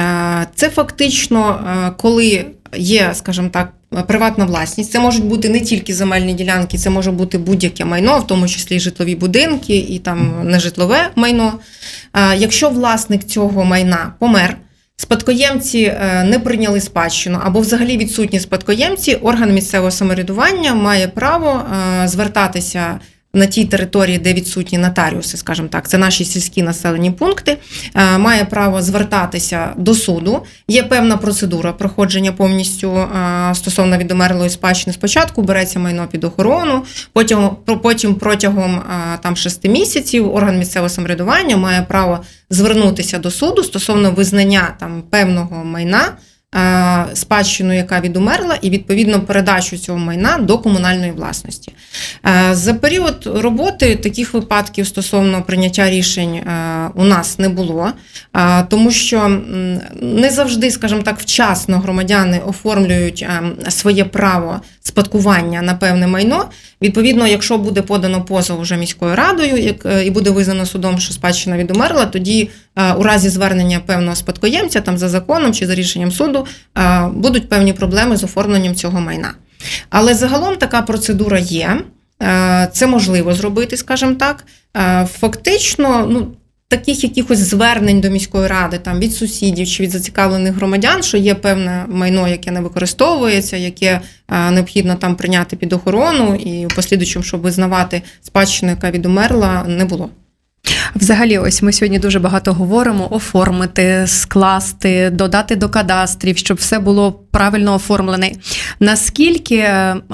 Це фактично, коли є, скажімо так, приватна власність. Це можуть бути не тільки земельні ділянки, це може бути будь-яке майно, в тому числі житлові будинки і там нежитлове майно. Якщо власник цього майна помер, спадкоємці не прийняли спадщину або взагалі відсутні спадкоємці, орган місцевого самоврядування має право звертатися на тій території, де відсутні нотаріуси, скажімо так, це наші сільські населені пункти, має право звертатися до суду. Є певна процедура проходження повністю стосовно відумерлої спадщини. Спочатку береться майно під охорону, потім, потім протягом там, шести місяців орган місцевого самоврядування має право звернутися до суду стосовно визнання там, певного майна, спадщину, яка відумерла, і, відповідно, передачу цього майна до комунальної власності. За період роботи таких випадків стосовно прийняття рішень у нас не було, тому що не завжди, скажімо так, вчасно громадяни оформлюють своє право спадкування на певне майно. Відповідно, якщо буде подано позов уже міською радою і буде визнано судом, що спадщина відумерла, тоді у разі звернення певного спадкоємця там за законом чи за рішенням суду будуть певні проблеми з оформленням цього майна. Але загалом така процедура є, це можливо зробити, скажімо так. Фактично, ну, таких якихось звернень до міської ради там, від сусідів чи від зацікавлених громадян, що є певне майно, яке не використовується, яке необхідно там прийняти під охорону і в послідуючому, щоб визнавати спадщину, яка відумерла, не було. Взагалі, ось ми сьогодні дуже багато говоримо: оформити, скласти, додати до кадастрів, щоб все було правильно оформлене. Наскільки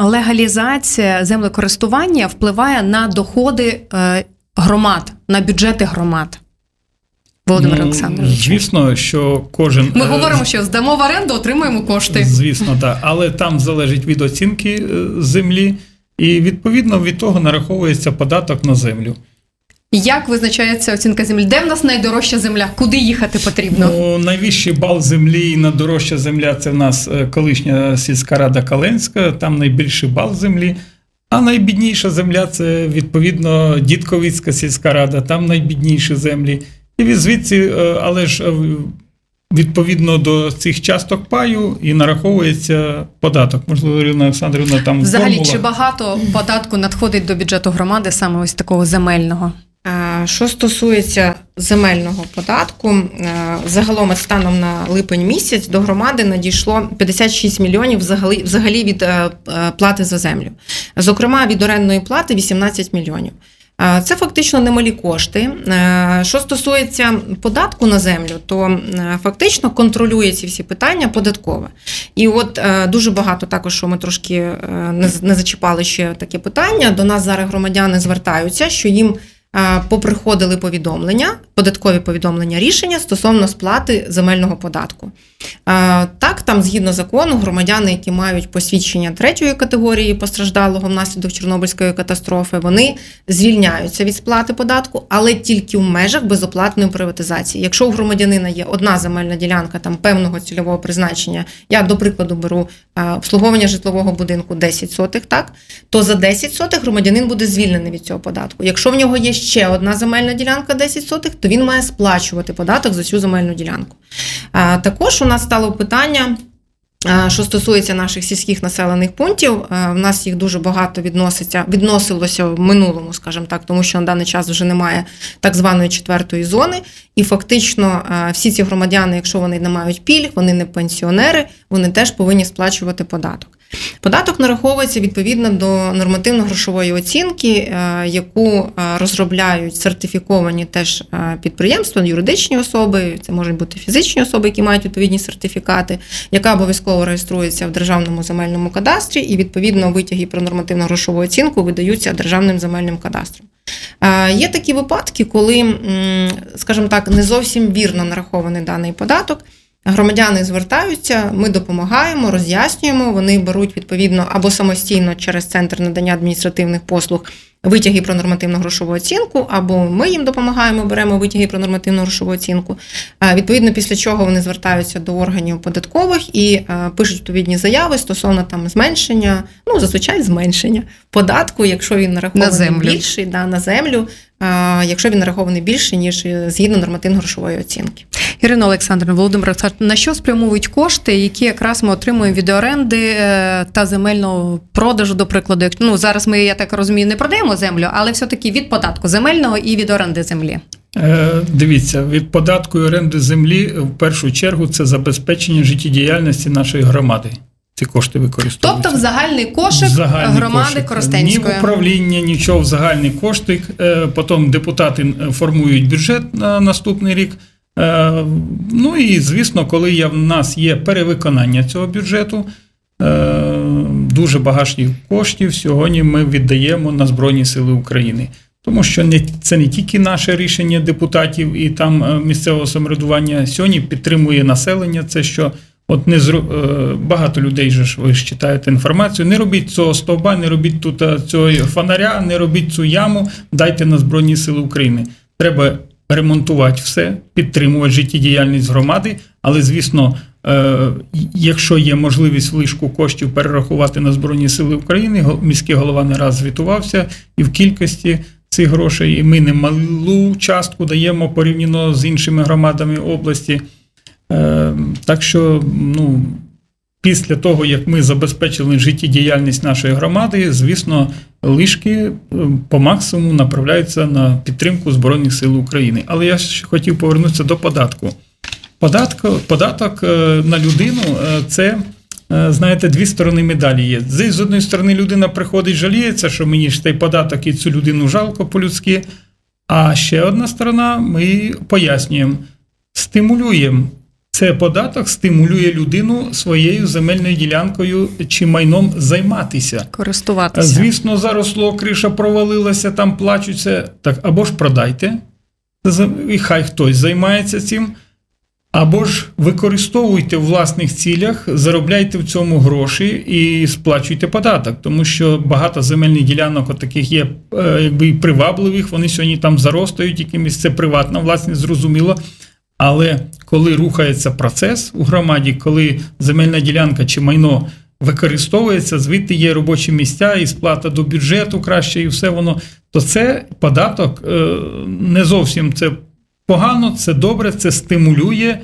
легалізація землекористування впливає на доходи громад, на бюджети громад? Володимир ну, Олександрович. Звісно, що кожен... Ми говоримо, що здамо в оренду, отримуємо кошти. Звісно, так. Але там залежить від оцінки землі і, відповідно, від того нараховується податок на землю. Як визначається оцінка землі? Де в нас найдорожча земля? Куди їхати потрібно? Ну, найвищий бал землі і найдорожча земля – це в нас колишня сільська рада Каленська, там найбільший бал землі. А найбідніша земля – це, відповідно, Дідковицька сільська рада, там найбідніші землі. І звідси, але ж відповідно до цих часток паю і нараховується податок. Можливо, Ірина Олександрівна там Взагалі, формула. чи багато податку надходить до бюджету громади саме ось такого земельного? Що стосується земельного податку, загалом станом на липень місяць до громади надійшло п'ятдесят шість мільйонів взагалі, взагалі від плати за землю. Зокрема, від орендної плати вісімнадцять мільйонів. Це фактично немалі кошти. Що стосується податку на землю, то фактично контролює ці всі питання податкова. І от дуже багато також, що ми трошки не зачіпали ще таке питання, до нас зараз громадяни звертаються, що їм поприходили повідомлення, податкові повідомлення, рішення стосовно сплати земельного податку. Так, там згідно закону громадяни, які мають посвідчення третьої категорії постраждалого внаслідок Чорнобильської катастрофи, вони звільняються від сплати податку, але тільки в межах безоплатної приватизації. Якщо у громадянина є одна земельна ділянка там певного цільового призначення, я, до прикладу, беру обслуговування житлового будинку десять сотих, так, то за десять сотих громадянин буде звільнений від цього податку. Якщо в нього є ще одна земельна ділянка десять сотих, то він має сплачувати податок за цю земельну ділянку. Також у нас стало питання, що стосується наших сільських населених пунктів. В нас їх дуже багато відноситься, відносилося в минулому, скажімо так, тому що на даний час вже немає так званої четвертої зони. І фактично всі ці громадяни, якщо вони не мають пільг, вони не пенсіонери, вони теж повинні сплачувати податок. Податок нараховується відповідно до нормативно-грошової оцінки, яку розробляють сертифіковані теж підприємства, юридичні особи, це можуть бути фізичні особи, які мають відповідні сертифікати, яка обов'язково реєструється в Державному земельному кадастрі, і відповідно витяги про нормативно-грошову оцінку видаються Державним земельним кадастром. Є такі випадки, коли, скажімо так, не зовсім вірно нарахований даний податок. Громадяни звертаються, ми допомагаємо, роз'яснюємо, вони беруть відповідно або самостійно через Центр надання адміністративних послуг витяги про нормативно-грошову оцінку, або ми їм допомагаємо, беремо витяги про нормативно-грошову оцінку. Відповідно, після чого вони звертаються до органів податкових і пишуть відповідні заяви стосовно там зменшення, ну, зазвичай зменшення податку, якщо він нарахований на більший, да, на землю, якщо він нарахований більше, ніж згідно нормативно-грошової оцінки. Ірина Олександрівна, Володимир Олександрович, на що спрямовують кошти, які якраз ми отримуємо від оренди та земельного продажу, до прикладу? Ну, зараз ми, я так розумію, не продаємо землю, але все-таки від податку земельного і від оренди землі. Е, дивіться, від податку і оренди землі в першу чергу це забезпечення життєдіяльності нашої громади. Ці кошти використовуються. Тобто в загальний кошик загальний громади кошик. Коростенської. Ні в управління, нічого, в загальний кошик. Потім депутати формують бюджет на наступний рік. Ну і, звісно, коли в нас є перевиконання цього бюджету, дуже багато коштів сьогодні ми віддаємо на Збройні Сили України. Тому що не, це не тільки наше рішення депутатів і там місцевого самоврядування, сьогодні підтримує населення, це що от не зру... багато людей, ж, ви ж читаєте інформацію, не робіть цього стовба, не робіть тут цього фонаря, не робіть цю яму, дайте на Збройні Сили України. Треба ремонтувати все, підтримувати життєдіяльність громади, але, звісно, якщо є можливість лишку коштів перерахувати на Збройні Сили України, міський голова не раз звітувався і в кількості цих грошей, і ми немалу частку даємо порівняно з іншими громадами області. Так що, ну, після того, як ми забезпечили життєдіяльність нашої громади, звісно, лишки по максимуму направляються на підтримку Збройних Сил України. Але я ще хотів повернутися до податку. Податок, податок на людину – це, знаєте, дві сторони медалі є. З однієї сторони людина приходить, жаліється, що мені ж цей податок і цю людину жалко по-людськи, А ще одна сторона, ми пояснюємо, стимулюємо. Це податок стимулює людину своєю земельною ділянкою чи майном займатися. Користуватися. Звісно, заросло, криша провалилася, там плачуться. Так, або ж продайте, і хай хтось займається цим, або ж використовуйте в власних цілях, заробляйте в цьому гроші і сплачуйте податок. Тому що багато земельних ділянок от таких є якби і привабливих, вони сьогодні там заростають якимось, це приватна власність, зрозуміло. Але коли рухається процес у громаді, коли земельна ділянка чи майно використовується, звідти є робочі місця і сплата до бюджету краще, і все воно, то це податок не зовсім це погано, це добре, це стимулює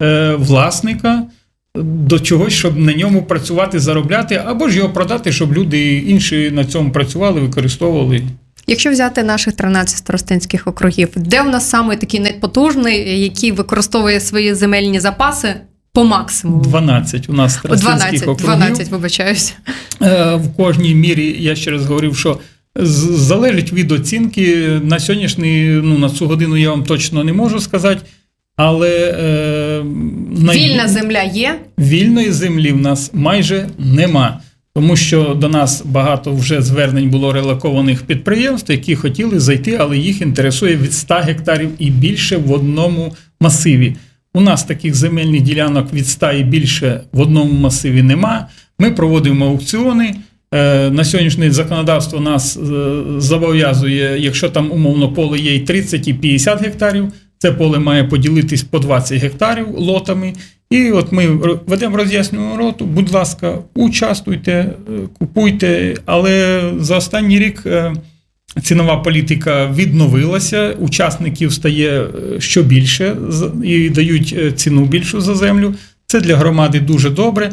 власника до чогось, щоб на ньому працювати, заробляти, або ж його продати, щоб люди інші на цьому працювали, використовували. Якщо взяти наших тринадцять старостинських округів, де в нас саме такий найпотужний, який використовує свої земельні запаси по максимуму? дванадцять у нас старостинських округів. дванадцять, вибачаюся. В кожній мірі, я ще раз говорив, що залежить від оцінки. На сьогоднішній, ну, на цю годину я вам точно не можу сказати, але... Е, най... Вільна земля є? Вільної землі в нас майже нема. Тому що до нас багато вже звернень було релокованих підприємств, які хотіли зайти, але їх інтересує від ста гектарів і більше в одному масиві. У нас таких земельних ділянок від ста і більше в одному масиві нема. Ми проводимо аукціони. На сьогоднішнє законодавство нас зобов'язує, якщо там умовно поле є і тридцять, і п'ятдесят гектарів, це поле має поділитись по двадцять гектарів лотами. І от ми ведемо роз'яснювальну роботу, будь ласка, участвуйте, купуйте, але за останній рік цінова політика відновилася, учасників стає що більше і дають ціну більшу за землю. Це для громади дуже добре.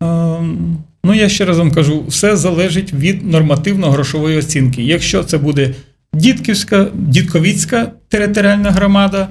Ну, я ще раз вам кажу, все залежить від нормативно-грошової оцінки. Якщо це буде Дідківська, Дідковіцька територіальна громада,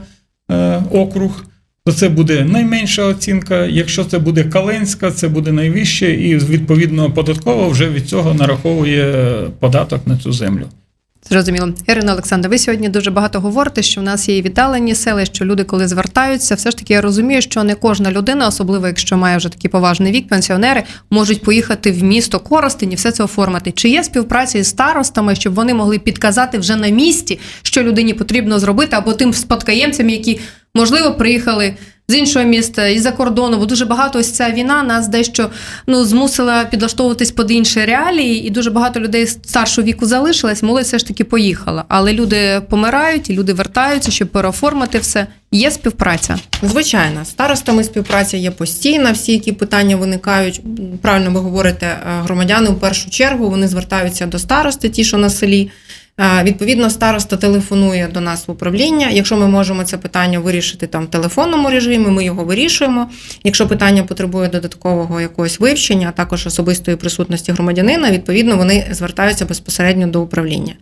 округ, то це буде найменша оцінка. Якщо це буде Каленська, це буде найвище, і відповідно податково вже від цього нараховує податок на цю землю. Зрозуміло. Ірина Олександровна, ви сьогодні дуже багато говорите, що в нас є і віддалені села, що люди, коли звертаються, все ж таки я розумію, що не кожна людина, особливо якщо має вже такий поважний вік, пенсіонери, можуть поїхати в місто Коростень і все це оформити. Чи є співпраця із старостами, щоб вони могли підказати вже на місці, що людині потрібно зробити, або тим спадкоємцям, які, можливо, приїхали з іншого міста, із-за кордону, бо дуже багато ось ця війна нас дещо ну, змусила підлаштовуватись під інші реалії, і дуже багато людей старшого віку залишилось, молодь все ж таки поїхала. Але люди помирають, і люди вертаються, щоб переоформити все. Є співпраця? Звичайно, з старостами співпраця є постійна, всі, які питання виникають, правильно ви говорите, громадяни в першу чергу, вони звертаються до старости, ті, що на селі. Відповідно, староста телефонує до нас в управління. Якщо ми можемо це питання вирішити там в телефонному режимі, ми його вирішуємо. Якщо питання потребує додаткового якогось вивчення, а також особистої присутності громадянина, відповідно, вони звертаються безпосередньо до управління.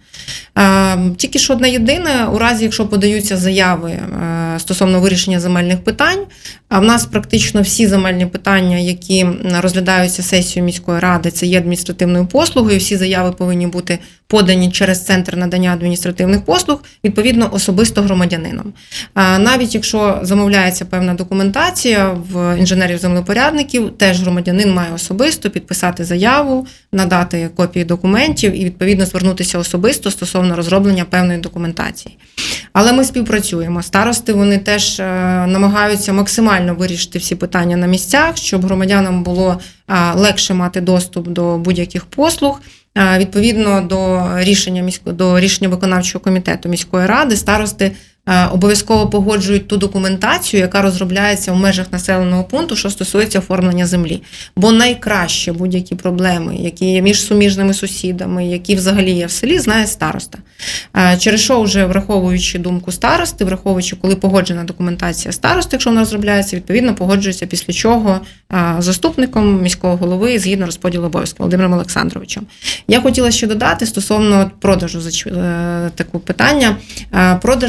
Тільки що одне єдине, у разі, якщо подаються заяви стосовно вирішення земельних питань, а в нас практично всі земельні питання, які розглядаються сесією міської ради, це є адміністративною послугою, всі заяви повинні бути подані через Центр надання адміністративних послуг, відповідно, особисто громадянином. Навіть якщо замовляється певна документація в інженерів-землепорядників, теж громадянин має особисто підписати заяву, надати копії документів і, відповідно, звернутися особисто стосовно розроблення певної документації. Але ми співпрацюємо. Старости, вони теж намагаються максимально вирішити всі питання на місцях, щоб громадянам було легше мати доступ до будь-яких послуг. Відповідно до рішення міського до рішення виконавчого комітету міської ради, старости обов'язково погоджують ту документацію, яка розробляється в межах населеного пункту, що стосується оформлення землі. Бо найкраще будь-які проблеми, які є між суміжними сусідами, які взагалі є в селі, знає староста. Через що вже враховуючи думку старости, враховуючи, коли погоджена документація старости, якщо вона розробляється, відповідно погоджується, після чого заступником міського голови згідно розподілу обов'язків Володимиром Олександровичем. Я хотіла ще додати стосовно продажу таку питання. Продаж землі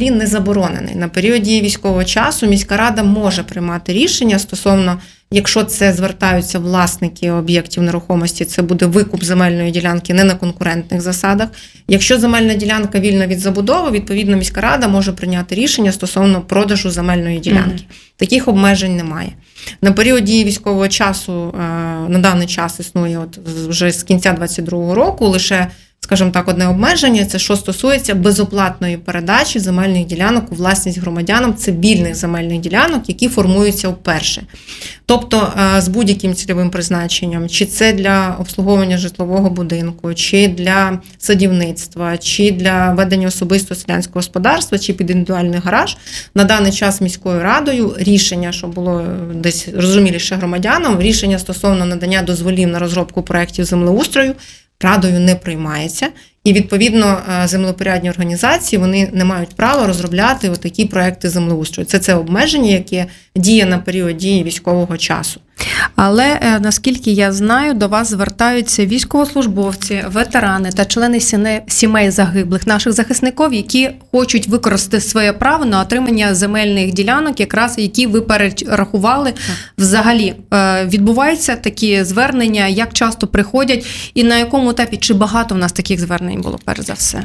взагалі не заборонений. На період дії військового часу міська рада може приймати рішення стосовно, якщо це звертаються власники об'єктів нерухомості, це буде викуп земельної ділянки не на конкурентних засадах. Якщо земельна ділянка вільна від забудови, відповідно міська рада може прийняти рішення стосовно продажу земельної ділянки. Mm-hmm. Таких обмежень немає. На період дії військового часу, на даний час існує от вже з кінця двадцять другого року лише, скажімо так, одне обмеження, це що стосується безоплатної передачі земельних ділянок у власність громадянам цивільних земельних ділянок, які формуються вперше. Тобто з будь-яким цільовим призначенням, чи це для обслуговування житлового будинку, чи для садівництва, чи для ведення особистого селянського господарства, чи під індивідуальний гараж, на даний час міською радою рішення, що було десь розуміліше громадянам, рішення стосовно надання дозволів на розробку проєктів землеустрою радою не приймається. І, відповідно, землепорядні організації, вони не мають права розробляти отакі проекти землеустрою. Це це обмеження, яке діє на період дії військового часу. Але, наскільки я знаю, до вас звертаються військовослужбовці, ветерани та члени сімей загиблих наших захисників, які хочуть використати своє право на отримання земельних ділянок, якраз які ви перерахували. Взагалі, відбуваються такі звернення, як часто приходять і на якому етапі, чи багато в нас таких звернень було, перш за все?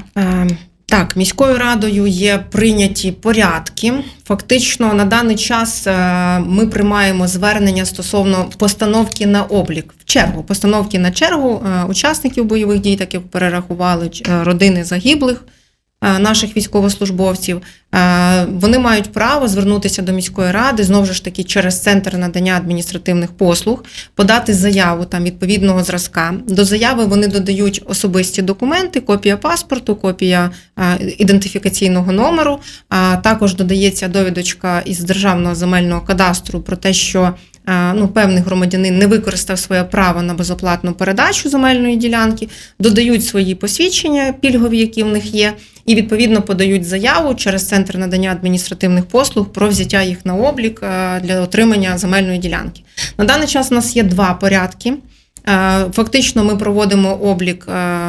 Так, міською радою є прийняті порядки. Фактично, на даний час ми приймаємо звернення стосовно постановки на облік в чергу. Постановки на чергу учасників бойових дій, так як перерахували родини загиблих наших військовослужбовців. Вони мають право звернутися до міської ради, знову ж таки, через центр надання адміністративних послуг, подати заяву там відповідного зразка. До заяви вони додають особисті документи, копія паспорту, копія ідентифікаційного номеру, а також додається довідочка із Державного земельного кадастру про те, що ну, певний громадянин не використав своє право на безоплатну передачу земельної ділянки, додають свої посвідчення пільгові, які в них є, і відповідно подають заяву через центр надання адміністративних послуг про взяття їх на облік для отримання земельної ділянки. На даний час у нас є два порядки. Фактично ми проводимо облік,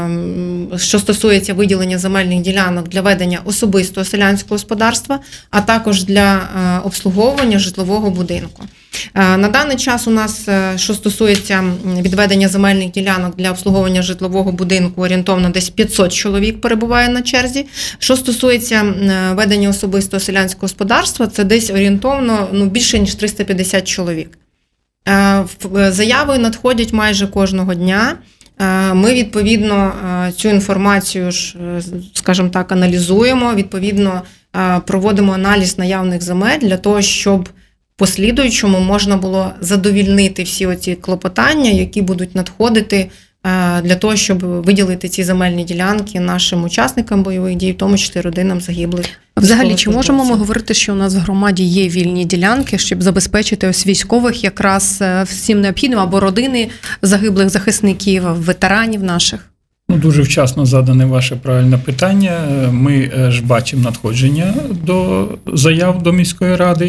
що стосується виділення земельних ділянок для ведення особистого селянського господарства, а також для обслуговування житлового будинку. На даний час у нас, що стосується відведення земельних ділянок для обслуговування житлового будинку, орієнтовно десь п'ятсот чоловік перебуває на черзі. Що стосується ведення особистого селянського господарства, це десь орієнтовно ну, більше, ніж триста п'ятдесят чоловік. Заяви надходять майже кожного дня. Ми, відповідно, цю інформацію, скажімо так, аналізуємо, відповідно, проводимо аналіз наявних земель для того, щоб в послідуючому можна було задовільнити всі оці клопотання, які будуть надходити для того, щоб виділити ці земельні ділянки нашим учасникам бойових дій, в тому числі родинам загиблих. Взагалі, чи можемо ми говорити, що у нас в громаді є вільні ділянки, щоб забезпечити ось військових якраз всім необхідним, або родини загиблих захисників, ветеранів наших? Ну, дуже вчасно задане ваше правильне питання. Ми ж бачимо надходження до заяв до міської ради.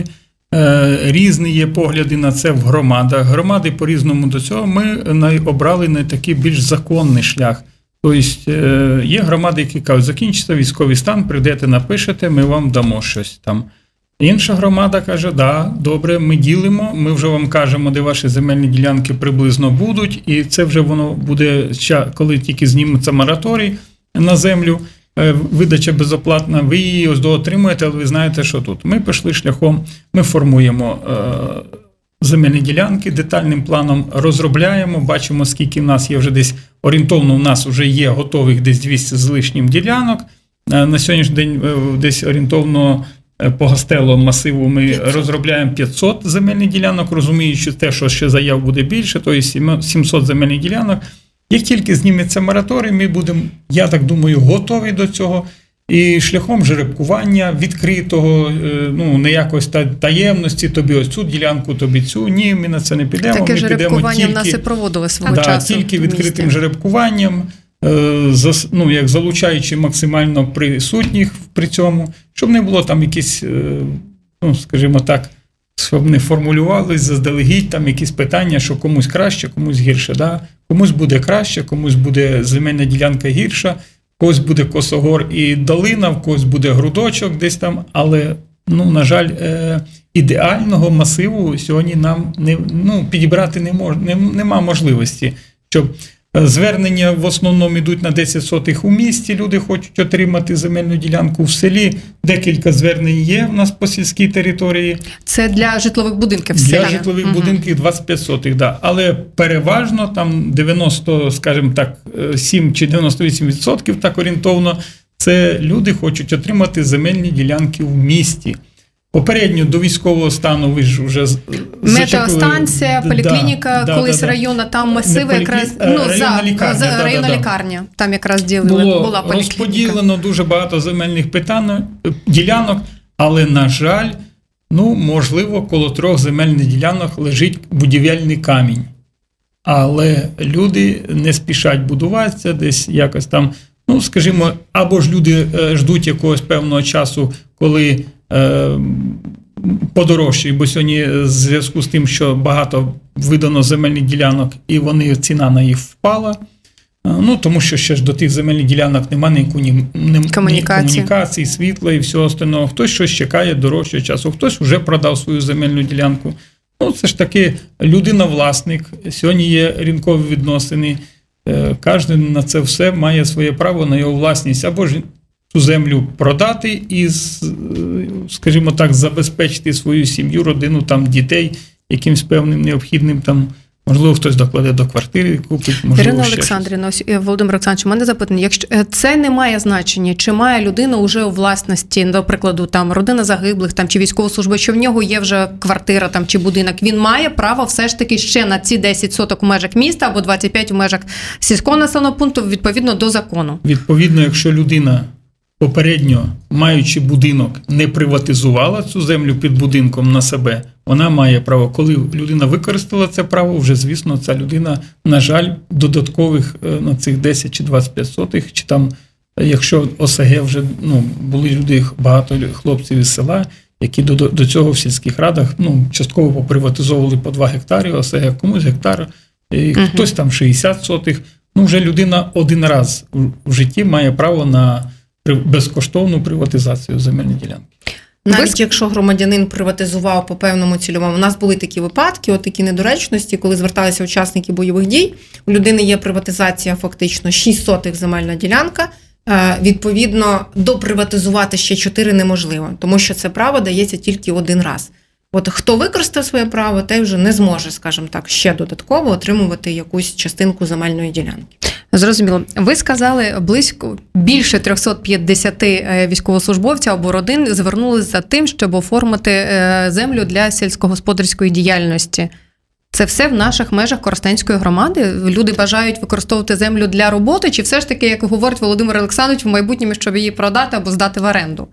Різні є погляди на це в громадах. Громади по-різному до цього. Ми обрали не такий більш законний шлях. Тобто є громади, які кажуть, закінчиться військовий стан, прийдете, напишете, ми вам дамо щось там. Інша громада каже, да, добре, ми ділимо, ми вже вам кажемо, де ваші земельні ділянки приблизно будуть, і це вже воно буде, коли тільки зніметься мораторій на землю, видача безоплатна, ви її ось доотримуєте, але ви знаєте, що тут. Ми пішли шляхом, ми формуємо е, земельні ділянки, детальним планом розробляємо, бачимо, скільки в нас є вже десь, орієнтовно у нас вже є готових десь двісті з лишнім ділянок. Е, на сьогоднішній день е, десь орієнтовно по гастело масиву ми п'ятсот розробляємо п'ятсот земельних ділянок, розуміючи те, що ще заяв буде більше, то є сімсот земельних ділянок. Як тільки зніметься мораторій, ми будемо, я так думаю, готові до цього. І шляхом жеребкування відкритого, ну, не якось таємності, тобі ось цю ділянку, тобі цю. Ні, ми на це не підемо. Таке ми жеребкування підемо тільки, в нас і проводили свого да, часу. Тільки відкритим жеребкуванням, ну, як залучаючи максимально присутніх при цьому, щоб не було там якісь, ну, скажімо так, щоб не формулювалися заздалегідь там якісь питання, що комусь краще, комусь гірше. Да? Комусь буде краще, комусь буде земельна ділянка гірша. когось буде Косогор і долина, в когось буде грудочок десь там, але, ну, на жаль, е, ідеального масиву сьогодні нам не, ну, підібрати не мож, не, нема можливості, щоб звернення в основному йдуть на десять сотих у місті, люди хочуть отримати земельну ділянку в селі. Декілька звернень є у нас по сільській території. Це для житлових будинків в Для селі. житлових Угу. будинків двадцять п'ять сотих, да. Але переважно там дев'яносто, скажімо так, сім чи дев'яносто вісім відсотків так орієнтовно, це люди хочуть отримати земельні ділянки в місті. Попередньо до військового стану ви ж вже метеостанція, поліклініка, да, колись да, да. районна, там масиви Поліклі... якраз, районна ну, за, лікарня, за да, районна да, да. лікарня, там якраз ділили, Було була поліклініка. розподілено дуже багато земельних питань, ділянок, але, на жаль, ну, можливо, коло трьох земельних ділянок лежить будівельний камінь. Але люди не спішать будуватися, десь якось там, ну, скажімо, або ж люди е, ждуть якогось певного часу, коли е, подорожчає, бо сьогодні в зв'язку з тим, що багато видано земельних ділянок, і вони, ціна на їх впала. Ну, тому що ще ж до тих земельних ділянок немає ніякої ні, ні, комунікації. комунікації, світла і всього остального. Хтось щось чекає дорожчого часу, хтось вже продав свою земельну ділянку. Ну, це ж таки людина-власник, сьогодні є ринкові відносини, кожен на це все має своє право на його власність, або ж цю землю продати і, скажімо так, забезпечити свою сім'ю, родину, там, дітей якимсь певним необхідним, там, можливо, хтось докладе до квартири, купить, можливо, Ірина ще Олександрівна, ось, Володимир Олександрович, у мене запитання, якщо це не має значення, чи має людина вже у власності, до прикладу, там родина загиблих, там чи військова служба, що в нього є вже квартира там чи будинок, він має право все ж таки ще на ці десять соток у межах міста або двадцять п'ять у межах сільського населеного пункту відповідно до закону. Відповідно, якщо людина попередньо, маючи будинок, не приватизувала цю землю під будинком на себе, вона має право. Коли людина використала це право, вже, звісно, ця людина, на жаль, додаткових на цих десять чи двадцять п'ять сотих, чи там, якщо ОСГ вже, ну, були люди, багато хлопців із села, які до, до цього в сільських радах, ну, частково поприватизовували по два гектари, ОСГ комусь гектар, і uh-huh. хтось там шістдесят сотих. Ну, вже людина один раз в житті має право на безкоштовну приватизацію земельної ділянки. Навіть якщо громадянин приватизував по певному цільовому, у нас були такі випадки, от такі недоречності, коли зверталися учасники бойових дій, у людини є приватизація фактично шість сотих земельна ділянка, відповідно, доприватизувати ще чотири неможливо, тому що це право дається тільки один раз. От хто використав своє право, той вже не зможе, скажімо так, ще додатково отримувати якусь частинку земельної ділянки. Зрозуміло. Ви сказали, близько більше триста п'ятдесят військовослужбовців або родин звернулися за тим, щоб оформити землю для сільськогосподарської діяльності. Це все в наших межах Коростенської громади? Люди бажають використовувати землю для роботи, чи все ж таки, як говорить Володимир Олександрович, в майбутньому, щоб її продати або здати в оренду?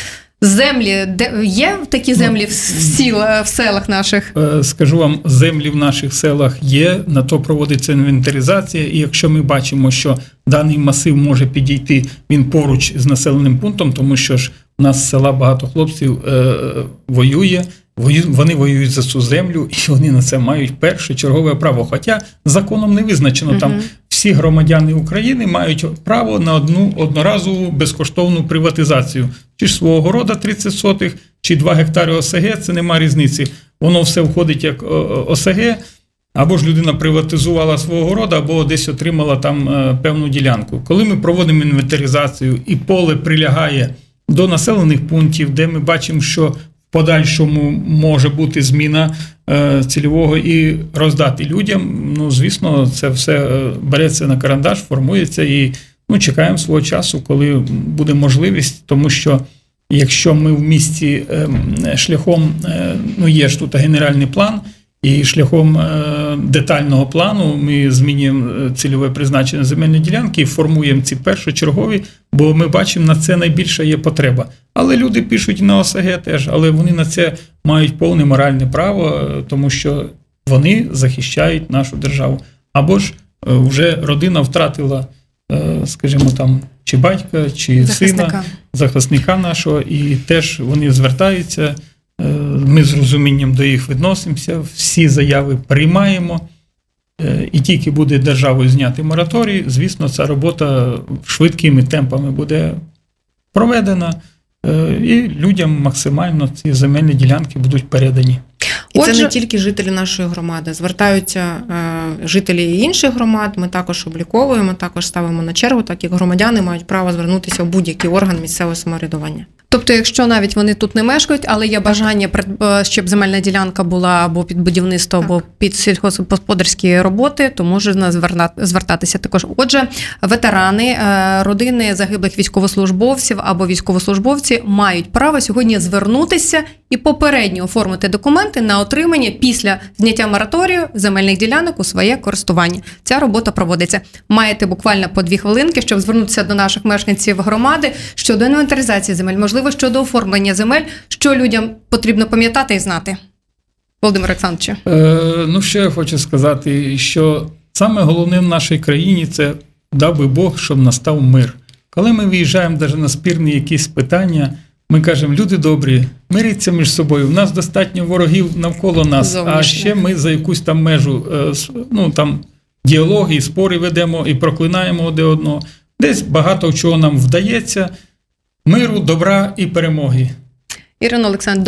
Землі, де є такі землі в, сіл, в селах наших? Скажу вам, землі в наших селах є, на то проводиться інвентаризація, і якщо ми бачимо, що даний масив може підійти, він поруч з населеним пунктом, тому що ж у нас з села багато хлопців е, воює, вони воюють за цю землю, і вони на це мають першочергове право. Хоча законом не визначено, угу. там всі громадяни України мають право на одну одноразову безкоштовну приватизацію. Чи ж свого города тридцять сотих, чи два гектари ОСГ, це нема різниці. Воно все входить як ОСГ, або ж людина приватизувала свого города, або десь отримала там певну ділянку. Коли ми проводимо інвентаризацію і поле прилягає до населених пунктів, де ми бачимо, що в подальшому може бути зміна цільового і роздати людям, ну, звісно, це все береться на карандаш, формується і ну, чекаємо свого часу, коли буде можливість, тому що якщо ми в місті шляхом, ну є ж тут генеральний план, і шляхом детального плану ми змінюємо цільове призначення земельної ділянки і формуємо ці першочергові, бо ми бачимо, на це найбільша є потреба. Але люди пишуть на ОСГ теж, але вони на це мають повне моральне право, тому що вони захищають нашу державу. Або ж вже родина втратила, скажімо там, чи батька, чи захисника. сина, захисника нашого, і теж вони звертаються, ми з розумінням до їх відносимося, всі заяви приймаємо, і тільки буде державою знятий мораторій, звісно, ця робота швидкими темпами буде проведена, і людям максимально ці земельні ділянки будуть передані. І Отже, це не тільки жителі нашої громади. Звертаються е, жителі інших громад, ми також обліковуємо, також ставимо на чергу, так як громадяни мають право звернутися в будь-який орган місцевого самоврядування. Тобто, якщо навіть вони тут не мешкають, але є бажання, щоб земельна ділянка була або під будівництво, Так. або під сільськогосподарські роботи, то можна звертатися також. Отже, ветерани, родини загиблих військовослужбовців або військовослужбовці мають право сьогодні звернутися і попередньо оформити документи на отримання після зняття мораторію земельних ділянок у своє користування. Ця робота проводиться. Маєте буквально по дві хвилинки, щоб звернутися до наших мешканців громади щодо інвентаризації земель, можливо, щодо оформлення земель, що людям потрібно пам'ятати і знати. Володимир Олександрович. Е, ну, ще я хочу сказати, що саме головне в нашій країні – це дав би Бог, щоб настав мир. Коли ми виїжджаємо навіть на спірні якісь питання, ми кажемо, люди добрі, миріться між собою, в нас достатньо ворогів навколо нас, Зовнішніх. а ще ми за якусь там межу, ну, там, діалоги, спори ведемо і проклинаємо один одного. Десь багато чого нам вдається. Миру, добра і перемоги. Ірина Олександрівна,